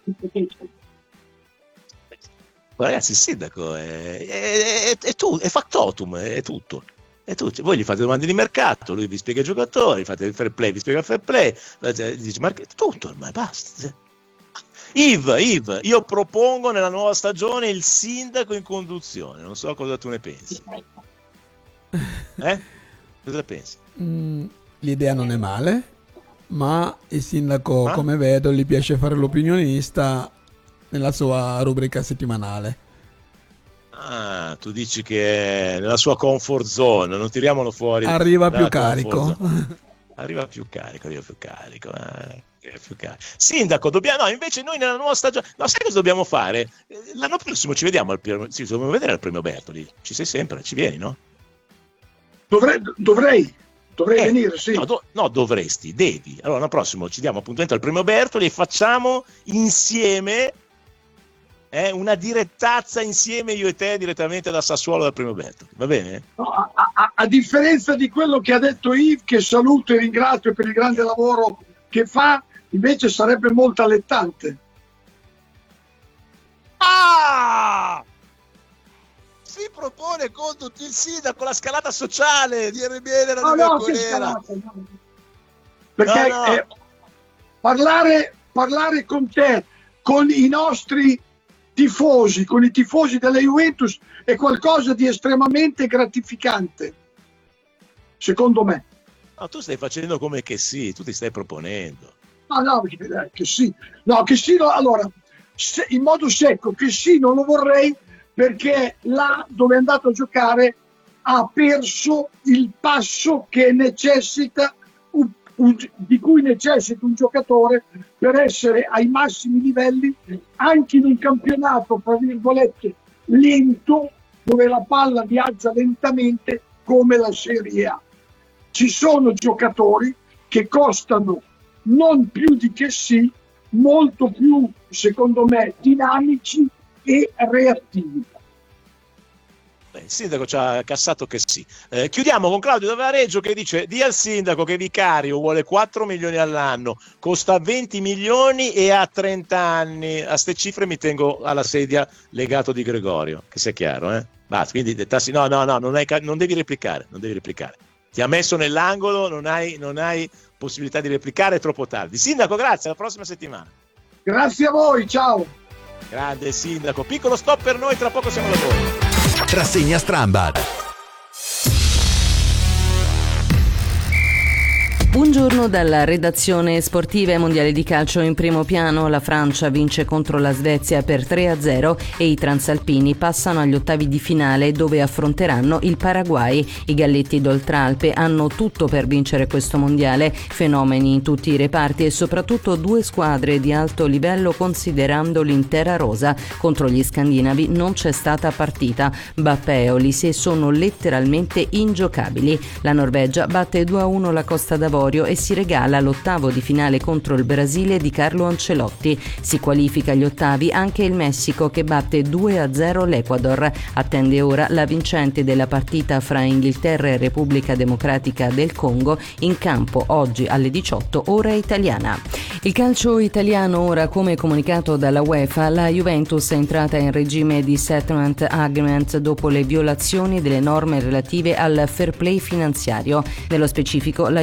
Ragazzi, il sindaco è, è, è, è, tu, è factotum, è tutto. È tutto. Voi gli fate domande di mercato, lui vi spiega i giocatori, fate il fair play, vi spiega il fair play, dice, ma tutto ormai, basta. Yves, Yves, io propongo nella nuova stagione il sindaco in conduzione, non so cosa tu ne pensi. Eh? Cosa pensi? Mm, l'idea non è male, ma il sindaco, ah? come vedo, gli piace fare l'opinionista nella sua rubrica settimanale. Ah, tu dici che nella sua comfort zone, non tiriamolo fuori. Arriva più carico. Arriva più carico, arriva più carico. Eh, più carico. Sindaco, dobbiamo, no, invece noi nella nuova stagione, no, sai cosa dobbiamo fare? L'anno prossimo ci vediamo al premio, sì, dobbiamo vedere al premio Bertoli. Ci sei sempre, ci vieni, no? Dovrei, dovrei, dovrei eh, venire, sì. No, do, no, dovresti, devi. Allora l'anno prossimo ci diamo appuntamento al premio Bertoli e facciamo insieme eh, una direttazza insieme io e te direttamente da Sassuolo dal premio Bertoli, va bene? No, a, a, a differenza di quello che ha detto Yves, che saluto e ringrazio per il grande lavoro che fa, invece sarebbe molto allettante. Ah! Si propone contro il sindaco la scalata sociale di R B L no, no, scalata, no. Perché no, no. Eh, parlare, parlare con te, con i nostri tifosi, con i tifosi della Juventus è qualcosa di estremamente gratificante, secondo me. No, tu stai facendo come che sì, tu ti stai proponendo. No, no, che, che sì, no, che sì, no, allora, se, in modo secco, che sì, non lo vorrei, perché là dove è andato a giocare ha perso il passo che necessita un, un, di cui necessita un giocatore per essere ai massimi livelli anche in un campionato tra virgolette lento, dove la palla viaggia lentamente come la Serie A. Ci sono giocatori che costano non più di che sì, molto più secondo me dinamici e reattivi. Beh, il sindaco ci ha cassato che sì. Eh, chiudiamo con Claudio da Vareggio che dice: di al sindaco che Vicario vuole quattro milioni all'anno, costa venti milioni e ha trenta anni. A ste cifre mi tengo alla sedia legato di Gregorio, che sia chiaro, eh? Basta, quindi tassi, no, no, no, non, hai, non devi replicare, non devi replicare. Ti ha messo nell'angolo, non hai, non hai possibilità di replicare, è troppo tardi. Sindaco, grazie, alla prossima settimana. Grazie a voi, ciao. Grande sindaco, piccolo stop per noi, tra poco siamo da voi. Rassegna Strambad. Buongiorno dalla redazione sportiva. e Mondiale di calcio in primo piano. La Francia vince contro la Svezia per tre a zero e i transalpini passano agli ottavi di finale dove affronteranno il Paraguay. I galletti d'Oltralpe hanno tutto per vincere questo mondiale, fenomeni in tutti i reparti e soprattutto due squadre di alto livello considerando l'intera rosa. Contro gli scandinavi non c'è stata partita. Bappé e Olise sono letteralmente ingiocabili. La Norvegia batte due a uno la Costa d'Avorio e si regala l'ottavo di finale contro il Brasile di Carlo Ancelotti. Si qualifica agli ottavi anche il Messico che batte due a zero l'Ecuador. Attende ora la vincente della partita fra Inghilterra e Repubblica Democratica del Congo, in campo oggi alle diciotto ora italiana. Il calcio italiano ora, come comunicato dalla UEFA, la Juventus è entrata in regime di settlement agreement dopo le violazioni delle norme relative al fair play finanziario. Nello specifico la Juventus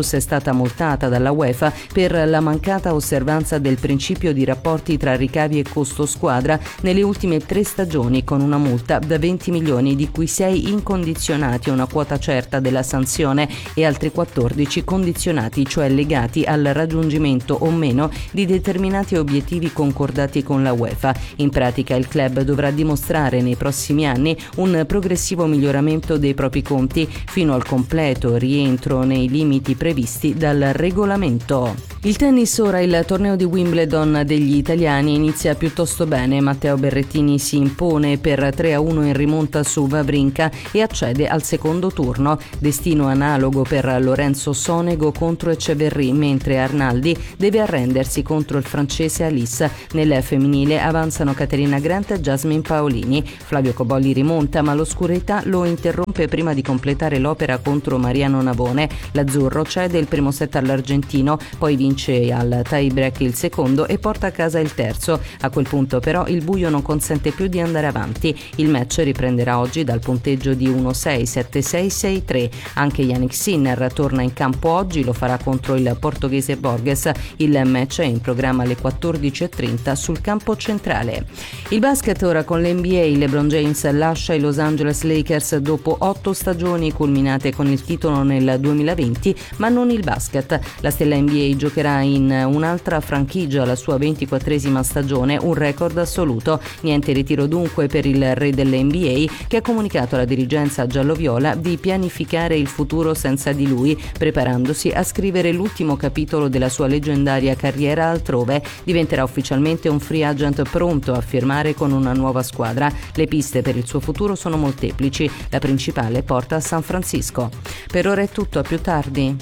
Juventus è stata multata dalla UEFA per la mancata osservanza del principio di rapporti tra ricavi e costo squadra nelle ultime tre stagioni, con una multa da venti milioni, di cui sei incondizionati, una quota certa della sanzione, e altri quattordici condizionati, cioè legati al raggiungimento o meno di determinati obiettivi concordati con la UEFA. In pratica il club dovrà dimostrare nei prossimi anni un progressivo miglioramento dei propri conti fino al completo rientro nei limiti previsti dal regolamento. Il tennis ora, il torneo di Wimbledon degli italiani inizia piuttosto bene. Matteo Berrettini si impone per tre a uno in rimonta su Wawrinka e accede al secondo turno. Destino analogo per Lorenzo Sonego contro Eceverri, mentre Arnaldi deve arrendersi contro il francese Alice. Nel femminile avanzano Caterina Grant e Jasmine Paolini. Flavio Cobolli rimonta, ma l'oscurità lo interrompe prima di completare l'opera contro Mariano Navone. L'azzurro cede il primo set all'argentino, poi vince al tie break il secondo e porta a casa il terzo. A quel punto però il buio non consente più di andare avanti. Il match riprenderà oggi dal punteggio di uno sei, sette sei, sei tre. Anche Yannick Sinner torna in campo oggi, lo farà contro il portoghese Borges. Il match è in programma alle quattordici e trenta sul campo centrale. Il basket ora con l'N B A. LeBron James lascia i Los Angeles Lakers dopo otto stagioni culminate con il titolo nel duemilaventi, ma non il basket. La stella N B A giocherà in un'altra franchigia la sua ventiquattresima stagione, un record assoluto. Niente ritiro dunque per il re dell'N B A, che ha comunicato alla dirigenza gialloviola di pianificare il futuro senza di lui, preparandosi a scrivere l'ultimo capitolo della sua leggendaria carriera altrove. Diventerà ufficialmente un free agent pronto a firmare con una nuova squadra. Le piste per il suo futuro sono molteplici, la principale porta a San Francisco. Per ora è tutto, a più tardi.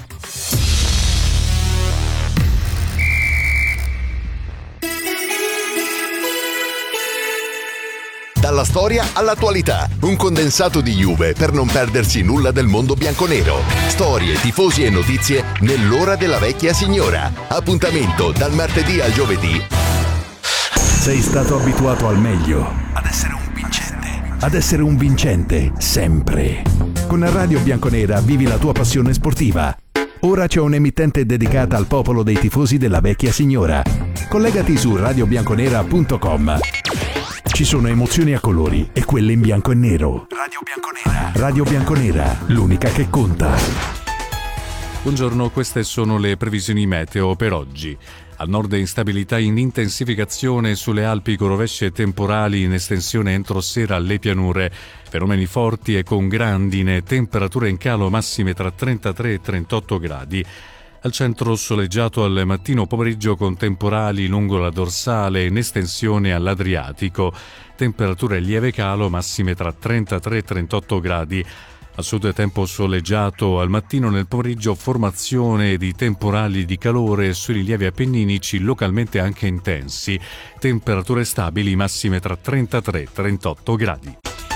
Dalla storia all'attualità, un condensato di Juve per non perdersi nulla del mondo bianconero. Storie, tifosi e notizie nell'ora della vecchia signora. Appuntamento dal martedì al giovedì. Sei stato abituato al meglio, ad essere un vincente, ad essere un vincente sempre. Con Radio Bianconera vivi la tua passione sportiva. Ora c'è un'emittente dedicata al popolo dei tifosi della vecchia signora. Collegati su radio bianconera punto com. Ci sono emozioni a colori e quelle in bianco e nero. Radio Bianconera. Radio Bianconera, l'unica che conta. Buongiorno, queste sono le previsioni meteo per oggi. Al nord instabilità in intensificazione sulle Alpi con rovesce temporali in estensione entro sera alle pianure. Fenomeni forti e con grandine, temperature in calo massime tra trentatré e trentotto gradi. Al centro soleggiato al mattino pomeriggio con temporali lungo la dorsale in estensione all'Adriatico. Temperature lieve calo massime tra trentatré e trentotto gradi. Al sud tempo soleggiato al mattino, nel pomeriggio formazione di temporali di calore sui rilievi appenninici localmente anche intensi. Temperature stabili massime tra trentatré e trentotto gradi.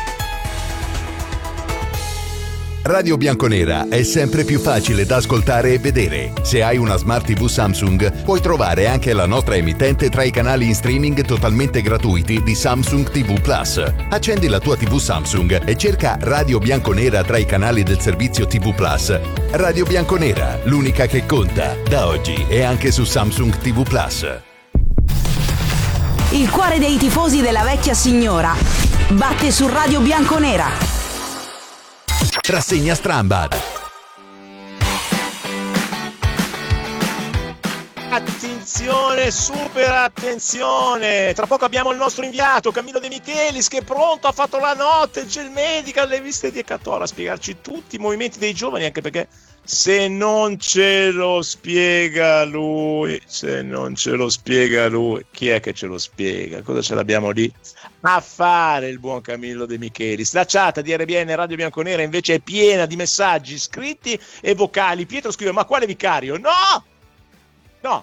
Radio Bianconera è sempre più facile da ascoltare e vedere. Se hai una Smart tivù Samsung, puoi trovare anche la nostra emittente tra i canali in streaming totalmente gratuiti di Samsung ti vu Plus. Accendi la tua tivù Samsung e cerca Radio Bianconera tra i canali del servizio ti vu Plus. Radio Bianconera, l'unica che conta, da oggi e anche su Samsung ti vu Plus. Il cuore dei tifosi della vecchia signora batte su Radio Bianconera. Rassegna Strambad. Attenzione, super attenzione! Tra poco abbiamo il nostro inviato Camillo De Michelis, che è pronto, ha fatto la notte, c'è il medical, le viste di Ecatola, a spiegarci tutti i movimenti dei giovani, anche perché se non ce lo spiega lui, se non ce lo spiega lui, chi è che ce lo spiega? Cosa ce l'abbiamo lì a fare il buon Camillo De Michelis? La chat di R B N Radio Bianconera invece è piena di messaggi scritti e vocali. Pietro scrive: ma quale vicario? No! No!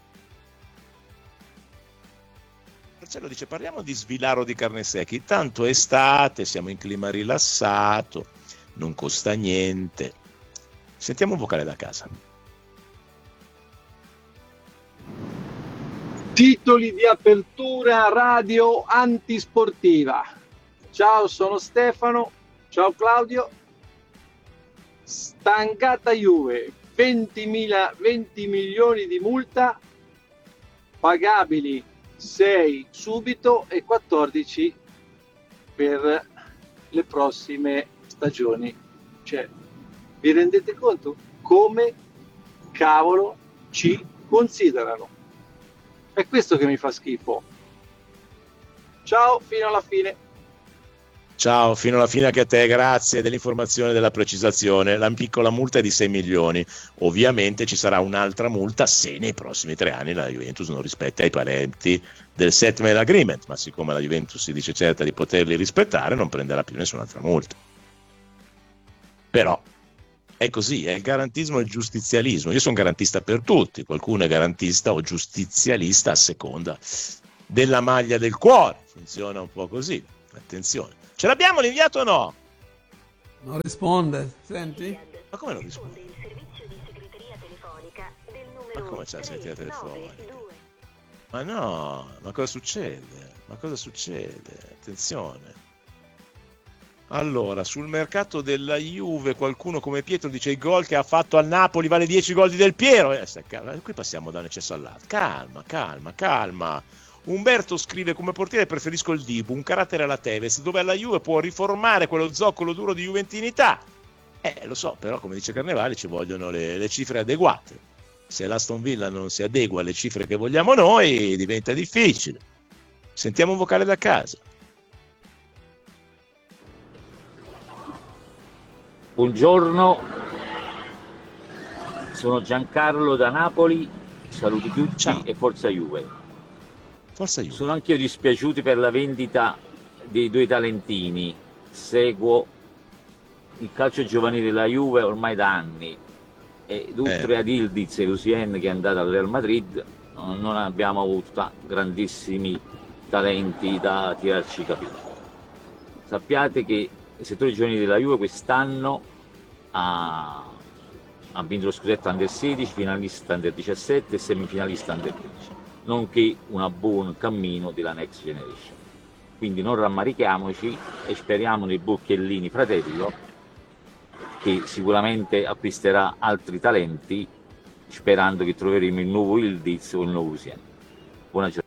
Marcello dice: parliamo di Svilaro di Carnesecchi, tanto è estate, siamo in clima rilassato, non costa niente. Sentiamo un vocale da casa. Titoli di apertura radio antisportiva. Ciao, sono Stefano. Ciao Claudio. Stangata Juve. venti milioni di multa, pagabili sei subito e quattordici per le prossime stagioni. Cioè, vi rendete conto come cavolo ci considerano? È questo che mi fa schifo. Ciao, fino alla fine. Ciao, fino alla fine anche a te, grazie dell'informazione e della precisazione. La piccola multa è di sei milioni. Ovviamente ci sarà un'altra multa se nei prossimi tre anni la Juventus non rispetta i paletti del settlement agreement, ma siccome la Juventus si dice certa di poterli rispettare, non prenderà più nessun'altra multa. Però è così, è il garantismo e il giustizialismo. Io sono garantista per tutti, qualcuno è garantista o giustizialista a seconda della maglia del cuore. Funziona un po' così, attenzione. Ce l'abbiamo l'inviato o no? Non risponde, senti? Ma come non risponde? Ma come c'è la segreteria telefonica? Ma no, ma cosa succede? Ma cosa succede? Attenzione. Allora, sul mercato della Juve qualcuno come Pietro dice il gol che ha fatto al Napoli vale dieci gol di Del Piero. Eh, qui passiamo da un eccesso all'altro. Calma, calma, calma. Umberto scrive: come portiere preferisco il Dibu, un carattere alla Tevez, dove alla Juve può riformare quello zoccolo duro di juventinità. Eh, lo so, però come dice Carnevali ci vogliono le, le cifre adeguate. Se l'Aston Villa non si adegua alle cifre che vogliamo noi, diventa difficile. Sentiamo un vocale da casa. Buongiorno, sono Giancarlo da Napoli, saluti tutti. Ciao. E forza Juve. Forza Juve. Sono anch'io dispiaciuti per la vendita dei due talentini, seguo il calcio giovanile della Juve ormai da anni e oltre eh. ad Ildiz e Lucien che è andato al Real Madrid non abbiamo avuto grandissimi talenti da tirarci i capelli. Sappiate che il settore giovanile della Juve quest'anno ha, ha vinto lo scudetto under sedici, finalista under diciassette e semifinalista under quindici, nonché un buon cammino della Next Generation. Quindi non rammarichiamoci e speriamo nei Bocchellini fratello, che sicuramente acquisterà altri talenti, sperando che troveremo il nuovo Ildiz o il nuovo Lucien. Buona giornata.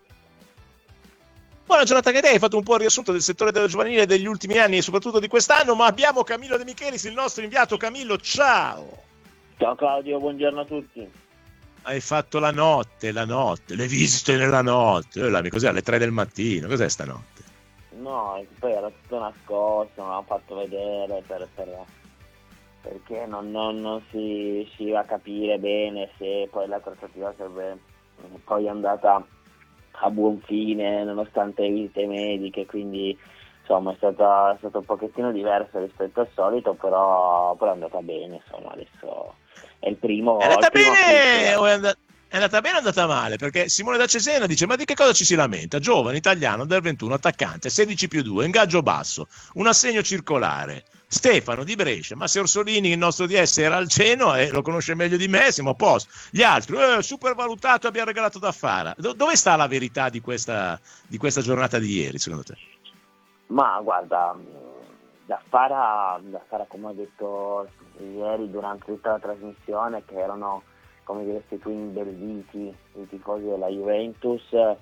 Buona giornata anche a te, hai fatto un po' il riassunto del settore del giovanile degli ultimi anni e soprattutto di quest'anno, ma abbiamo Camillo De Michelis, il nostro inviato. Camillo, ciao! Ciao Claudio, buongiorno a tutti. Hai fatto la notte, la notte, le visite nella notte, eh, cos'è, alle tre del mattino, cos'è stanotte? No, poi era tutto nascosto, non l'ho fatto vedere per, per, perché non, non, non si riusciva a capire bene se poi la trattativa sarebbe poi andata a buon fine nonostante le visite mediche, quindi insomma è stata, è stato un pochettino diverso rispetto al solito, però, però è andata bene, insomma adesso è il primo. È andata il primo bene o è andata, è andata bene o è andata male? Perché Simone da Cesena dice: ma di che cosa ci si lamenta? Giovane, italiano, del ventuno, attaccante, sedici più due, ingaggio basso, un assegno circolare. Stefano di Brescia, ma se Orsolini, il nostro D S, era al Genoa e lo conosce meglio di me, siamo a posto. Gli altri, eh, supervalutato, abbiamo regalato da Fara. Do- dove sta la verità di questa, di questa giornata di ieri, secondo te? Ma guarda, da Fara, da Fara come ho detto ieri durante tutta la trasmissione, che erano come diresti tu imbelliti i tifosi della Juventus,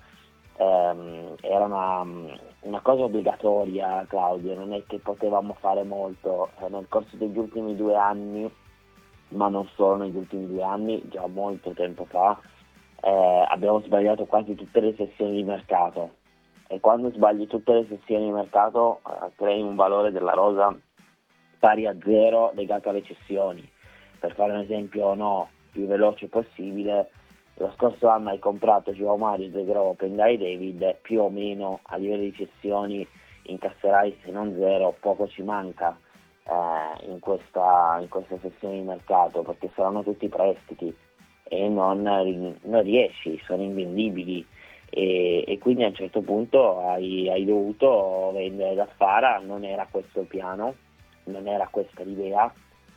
ehm, era una, una cosa obbligatoria, Claudio, non è che potevamo fare molto eh, nel corso degli ultimi due anni, ma non solo negli ultimi due anni, già molto tempo fa eh, abbiamo sbagliato quasi tutte le sessioni di mercato, e quando sbagli tutte le sessioni di mercato eh, crei un valore della rosa pari a zero legato alle cessioni. Per fare un esempio no più veloce possibile, lo scorso anno hai comprato Joao Mario, De Gro, Pendai David, più o meno a livello di cessioni incasserai se non zero, poco ci manca eh, in questa in questa sessione di mercato, perché saranno tutti prestiti e non, non riesci, sono invendibili. E, e quindi a un certo punto hai, hai dovuto vendere da Fara. Non era questo il piano, non era questa l'idea,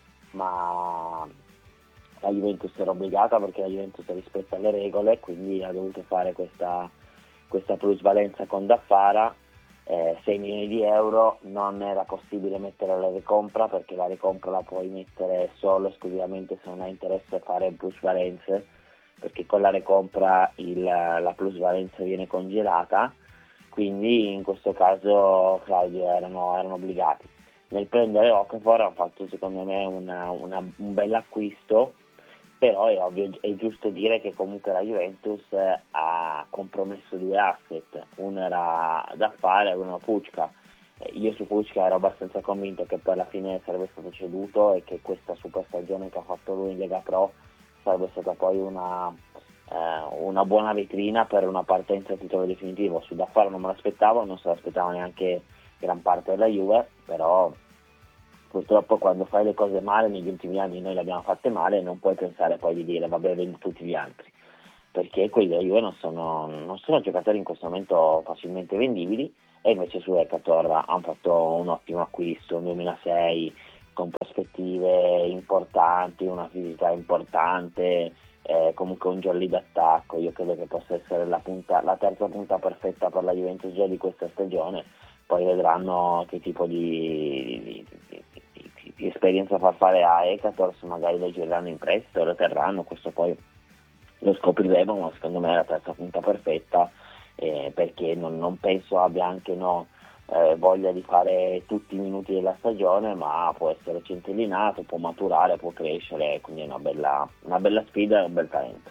ma la Juventus era obbligata perché la Juventus rispetta le regole, quindi ha dovuto fare questa, questa plusvalenza con da Fara eh, sei milioni di euro, non era possibile mettere la recompra, perché la recompra la puoi mettere solo esclusivamente se non hai interesse a fare plusvalenze, perché con la recompra il, la plusvalenza viene congelata, quindi in questo caso, Claudio, erano, erano obbligati. Nel prendere Okafor hanno fatto secondo me una, una, un bel acquisto, però è ovvio, è giusto dire che comunque la Juventus ha compromesso due asset, uno era da fare e uno Pucca. Io su Pucca ero abbastanza convinto che poi alla fine sarebbe stato ceduto e che questa super stagione che ha fatto lui in Lega Pro sarebbe stata poi una, eh, una buona vetrina per una partenza a titolo definitivo. Su da fare non me l'aspettavo, non se l'aspettava neanche gran parte della Juve, però purtroppo quando fai le cose male, negli ultimi anni noi le abbiamo fatte male, non puoi pensare poi di dire vabbè, vendi tutti gli altri, perché quelli della Juve non sono, non sono giocatori in questo momento facilmente vendibili, e invece su Ekator hanno fatto un ottimo acquisto, un duemilasei con prospettive importanti, una fisicità importante, eh, comunque un jolly d'attacco. Io credo che possa essere la, punta, la terza punta perfetta per la Juventus già di questa stagione. Poi vedranno che tipo di, di, di, di, di esperienza far fare a Ekator, se magari lo gireranno in prestito, lo terranno, questo poi lo scopriremo, ma secondo me è la terza punta perfetta, eh, perché non, non penso abbia anche no, eh, voglia di fare tutti i minuti della stagione, ma può essere centellinato, può maturare, può crescere, quindi è una bella, una bella sfida e un bel talento.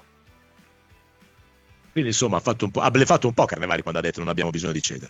Quindi insomma ha fatto un po', ha bleffato un po' Carnevali quando ha detto non abbiamo bisogno di cedere.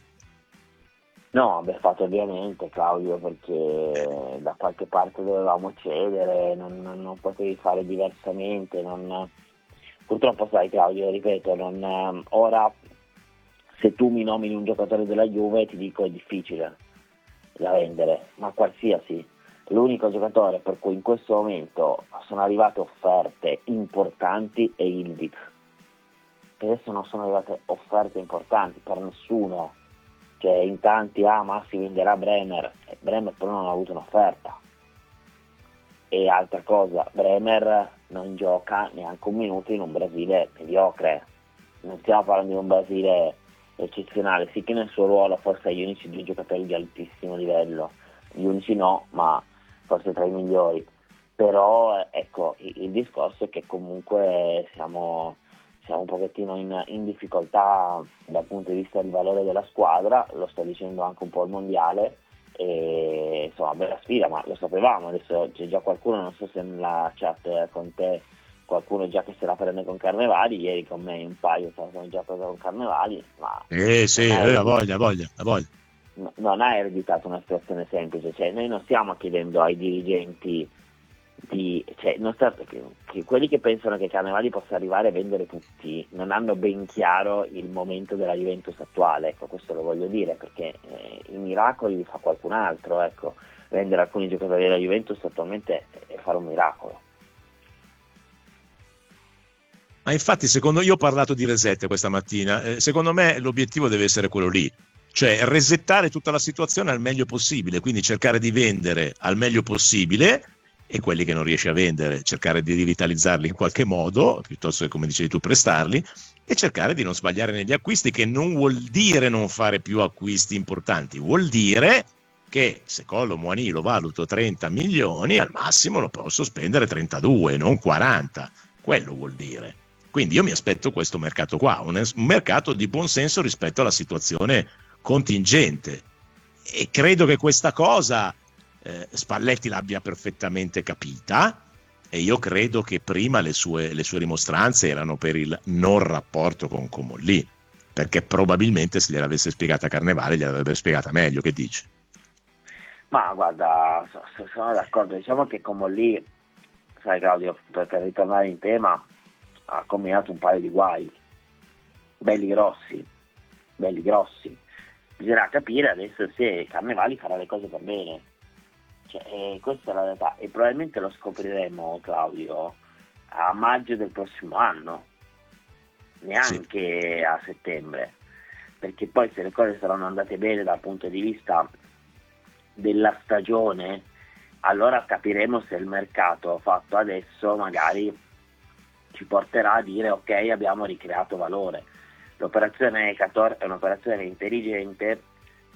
No, abbiamo fatto ovviamente, Claudio, perché da qualche parte dovevamo cedere, non, non, non potevi fare diversamente. Non... Purtroppo sai, Claudio, ripeto, non, ora se tu mi nomini un giocatore della Juve ti dico è difficile da vendere, ma qualsiasi. L'unico giocatore per cui in questo momento sono arrivate offerte importanti è Ildiz. Adesso non sono arrivate offerte importanti per nessuno. Cioè in tanti, ah ma si venderà Bremer, e Bremer però non ha avuto un'offerta. E altra cosa, Bremer non gioca neanche un minuto in un Brasile mediocre, non stiamo parlando di un Brasile eccezionale, sì che nel suo ruolo forse è gli unici due giocatori di altissimo livello, gli unici no, ma forse tra i migliori, però ecco il, il discorso è che comunque siamo... siamo un pochettino in, in difficoltà dal punto di vista del valore della squadra, lo sta dicendo anche un po' il mondiale, e insomma bella sfida, ma lo sapevamo. Adesso c'è già qualcuno, non so se nella chat con te qualcuno già che se la prende con Carnevali, ieri con me un paio se la sono già presa con Carnevali, ma eh sì, eh, la voglia, la voglia, la voglia. No, non ha ereditato una situazione semplice, cioè noi non stiamo chiedendo ai dirigenti di, cioè, non sta, che, che quelli che pensano che Carnevali possa arrivare a vendere tutti non hanno ben chiaro il momento della Juventus attuale, ecco, questo lo voglio dire, perché eh, i miracoli li fa qualcun altro, ecco, vendere alcuni giocatori della Juventus attualmente è fare un miracolo. Ma infatti secondo io ho parlato di reset questa mattina, eh, secondo me l'obiettivo deve essere quello lì, cioè resettare tutta la situazione al meglio possibile, quindi cercare di vendere al meglio possibile, e quelli che non riesci a vendere cercare di rivitalizzarli in qualche modo, piuttosto che come dicevi tu prestarli, e cercare di non sbagliare negli acquisti, che non vuol dire non fare più acquisti importanti, vuol dire che se Collo Muani lo valuto trenta milioni, al massimo lo posso spendere trentadue, non quaranta, quello vuol dire. Quindi io mi aspetto questo mercato qua, un, un mercato di buon senso rispetto alla situazione contingente, e credo che questa cosa Eh, Spalletti l'abbia perfettamente capita, e io credo che prima le sue, le sue rimostranze erano per il non rapporto con Comolli, perché probabilmente se gliel'avesse spiegata Carnevale gliel'avrebbe spiegata meglio. Che dici? Ma guarda, sono d'accordo, diciamo che Comolli, sai Claudio, per, per ritornare in tema, ha combinato un paio di guai belli grossi, belli grossi. Bisognerà capire adesso se Carnevali farà le cose per bene. E questa è la realtà, e probabilmente lo scopriremo, Claudio, a maggio del prossimo anno, neanche sì. a settembre, perché poi se le cose saranno andate bene dal punto di vista della stagione, allora capiremo se il mercato fatto adesso magari ci porterà a dire ok, abbiamo ricreato valore. L'operazione Ekator è un'operazione intelligente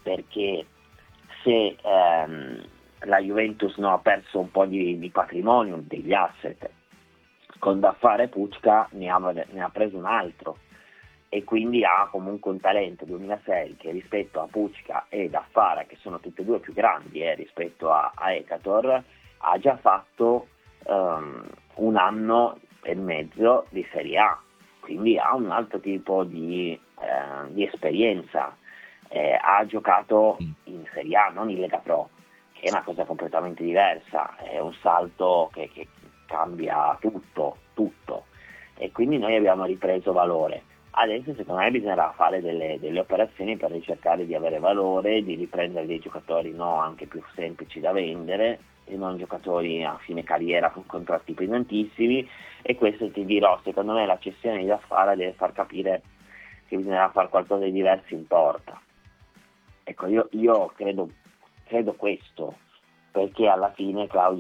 perché se ehm, la Juventus no, ha perso un po' di, di patrimonio, degli asset, con Daffara e Pucca ne ha, ne ha preso un altro, e quindi ha comunque un talento duemilasei che rispetto a Pucca e Daffara, che sono tutte e due più grandi eh, rispetto a, a Ekator, ha già fatto um, un anno e mezzo di Serie A, quindi ha un altro tipo di, eh, di esperienza, eh, ha giocato in Serie A, non in Lega Pro, che è una cosa completamente diversa, è un salto che, che cambia tutto, tutto, e quindi noi abbiamo ripreso valore. Adesso secondo me bisognerà fare delle, delle operazioni per ricercare di avere valore, di riprendere dei giocatori no, anche più semplici da vendere, e non giocatori a fine carriera con contratti pesantissimi, e questo ti dirò, secondo me la cessione di Daffara deve far capire che bisognerà fare qualcosa di diverso in porta. Ecco, io, io credo, credo questo, perché alla fine Claudio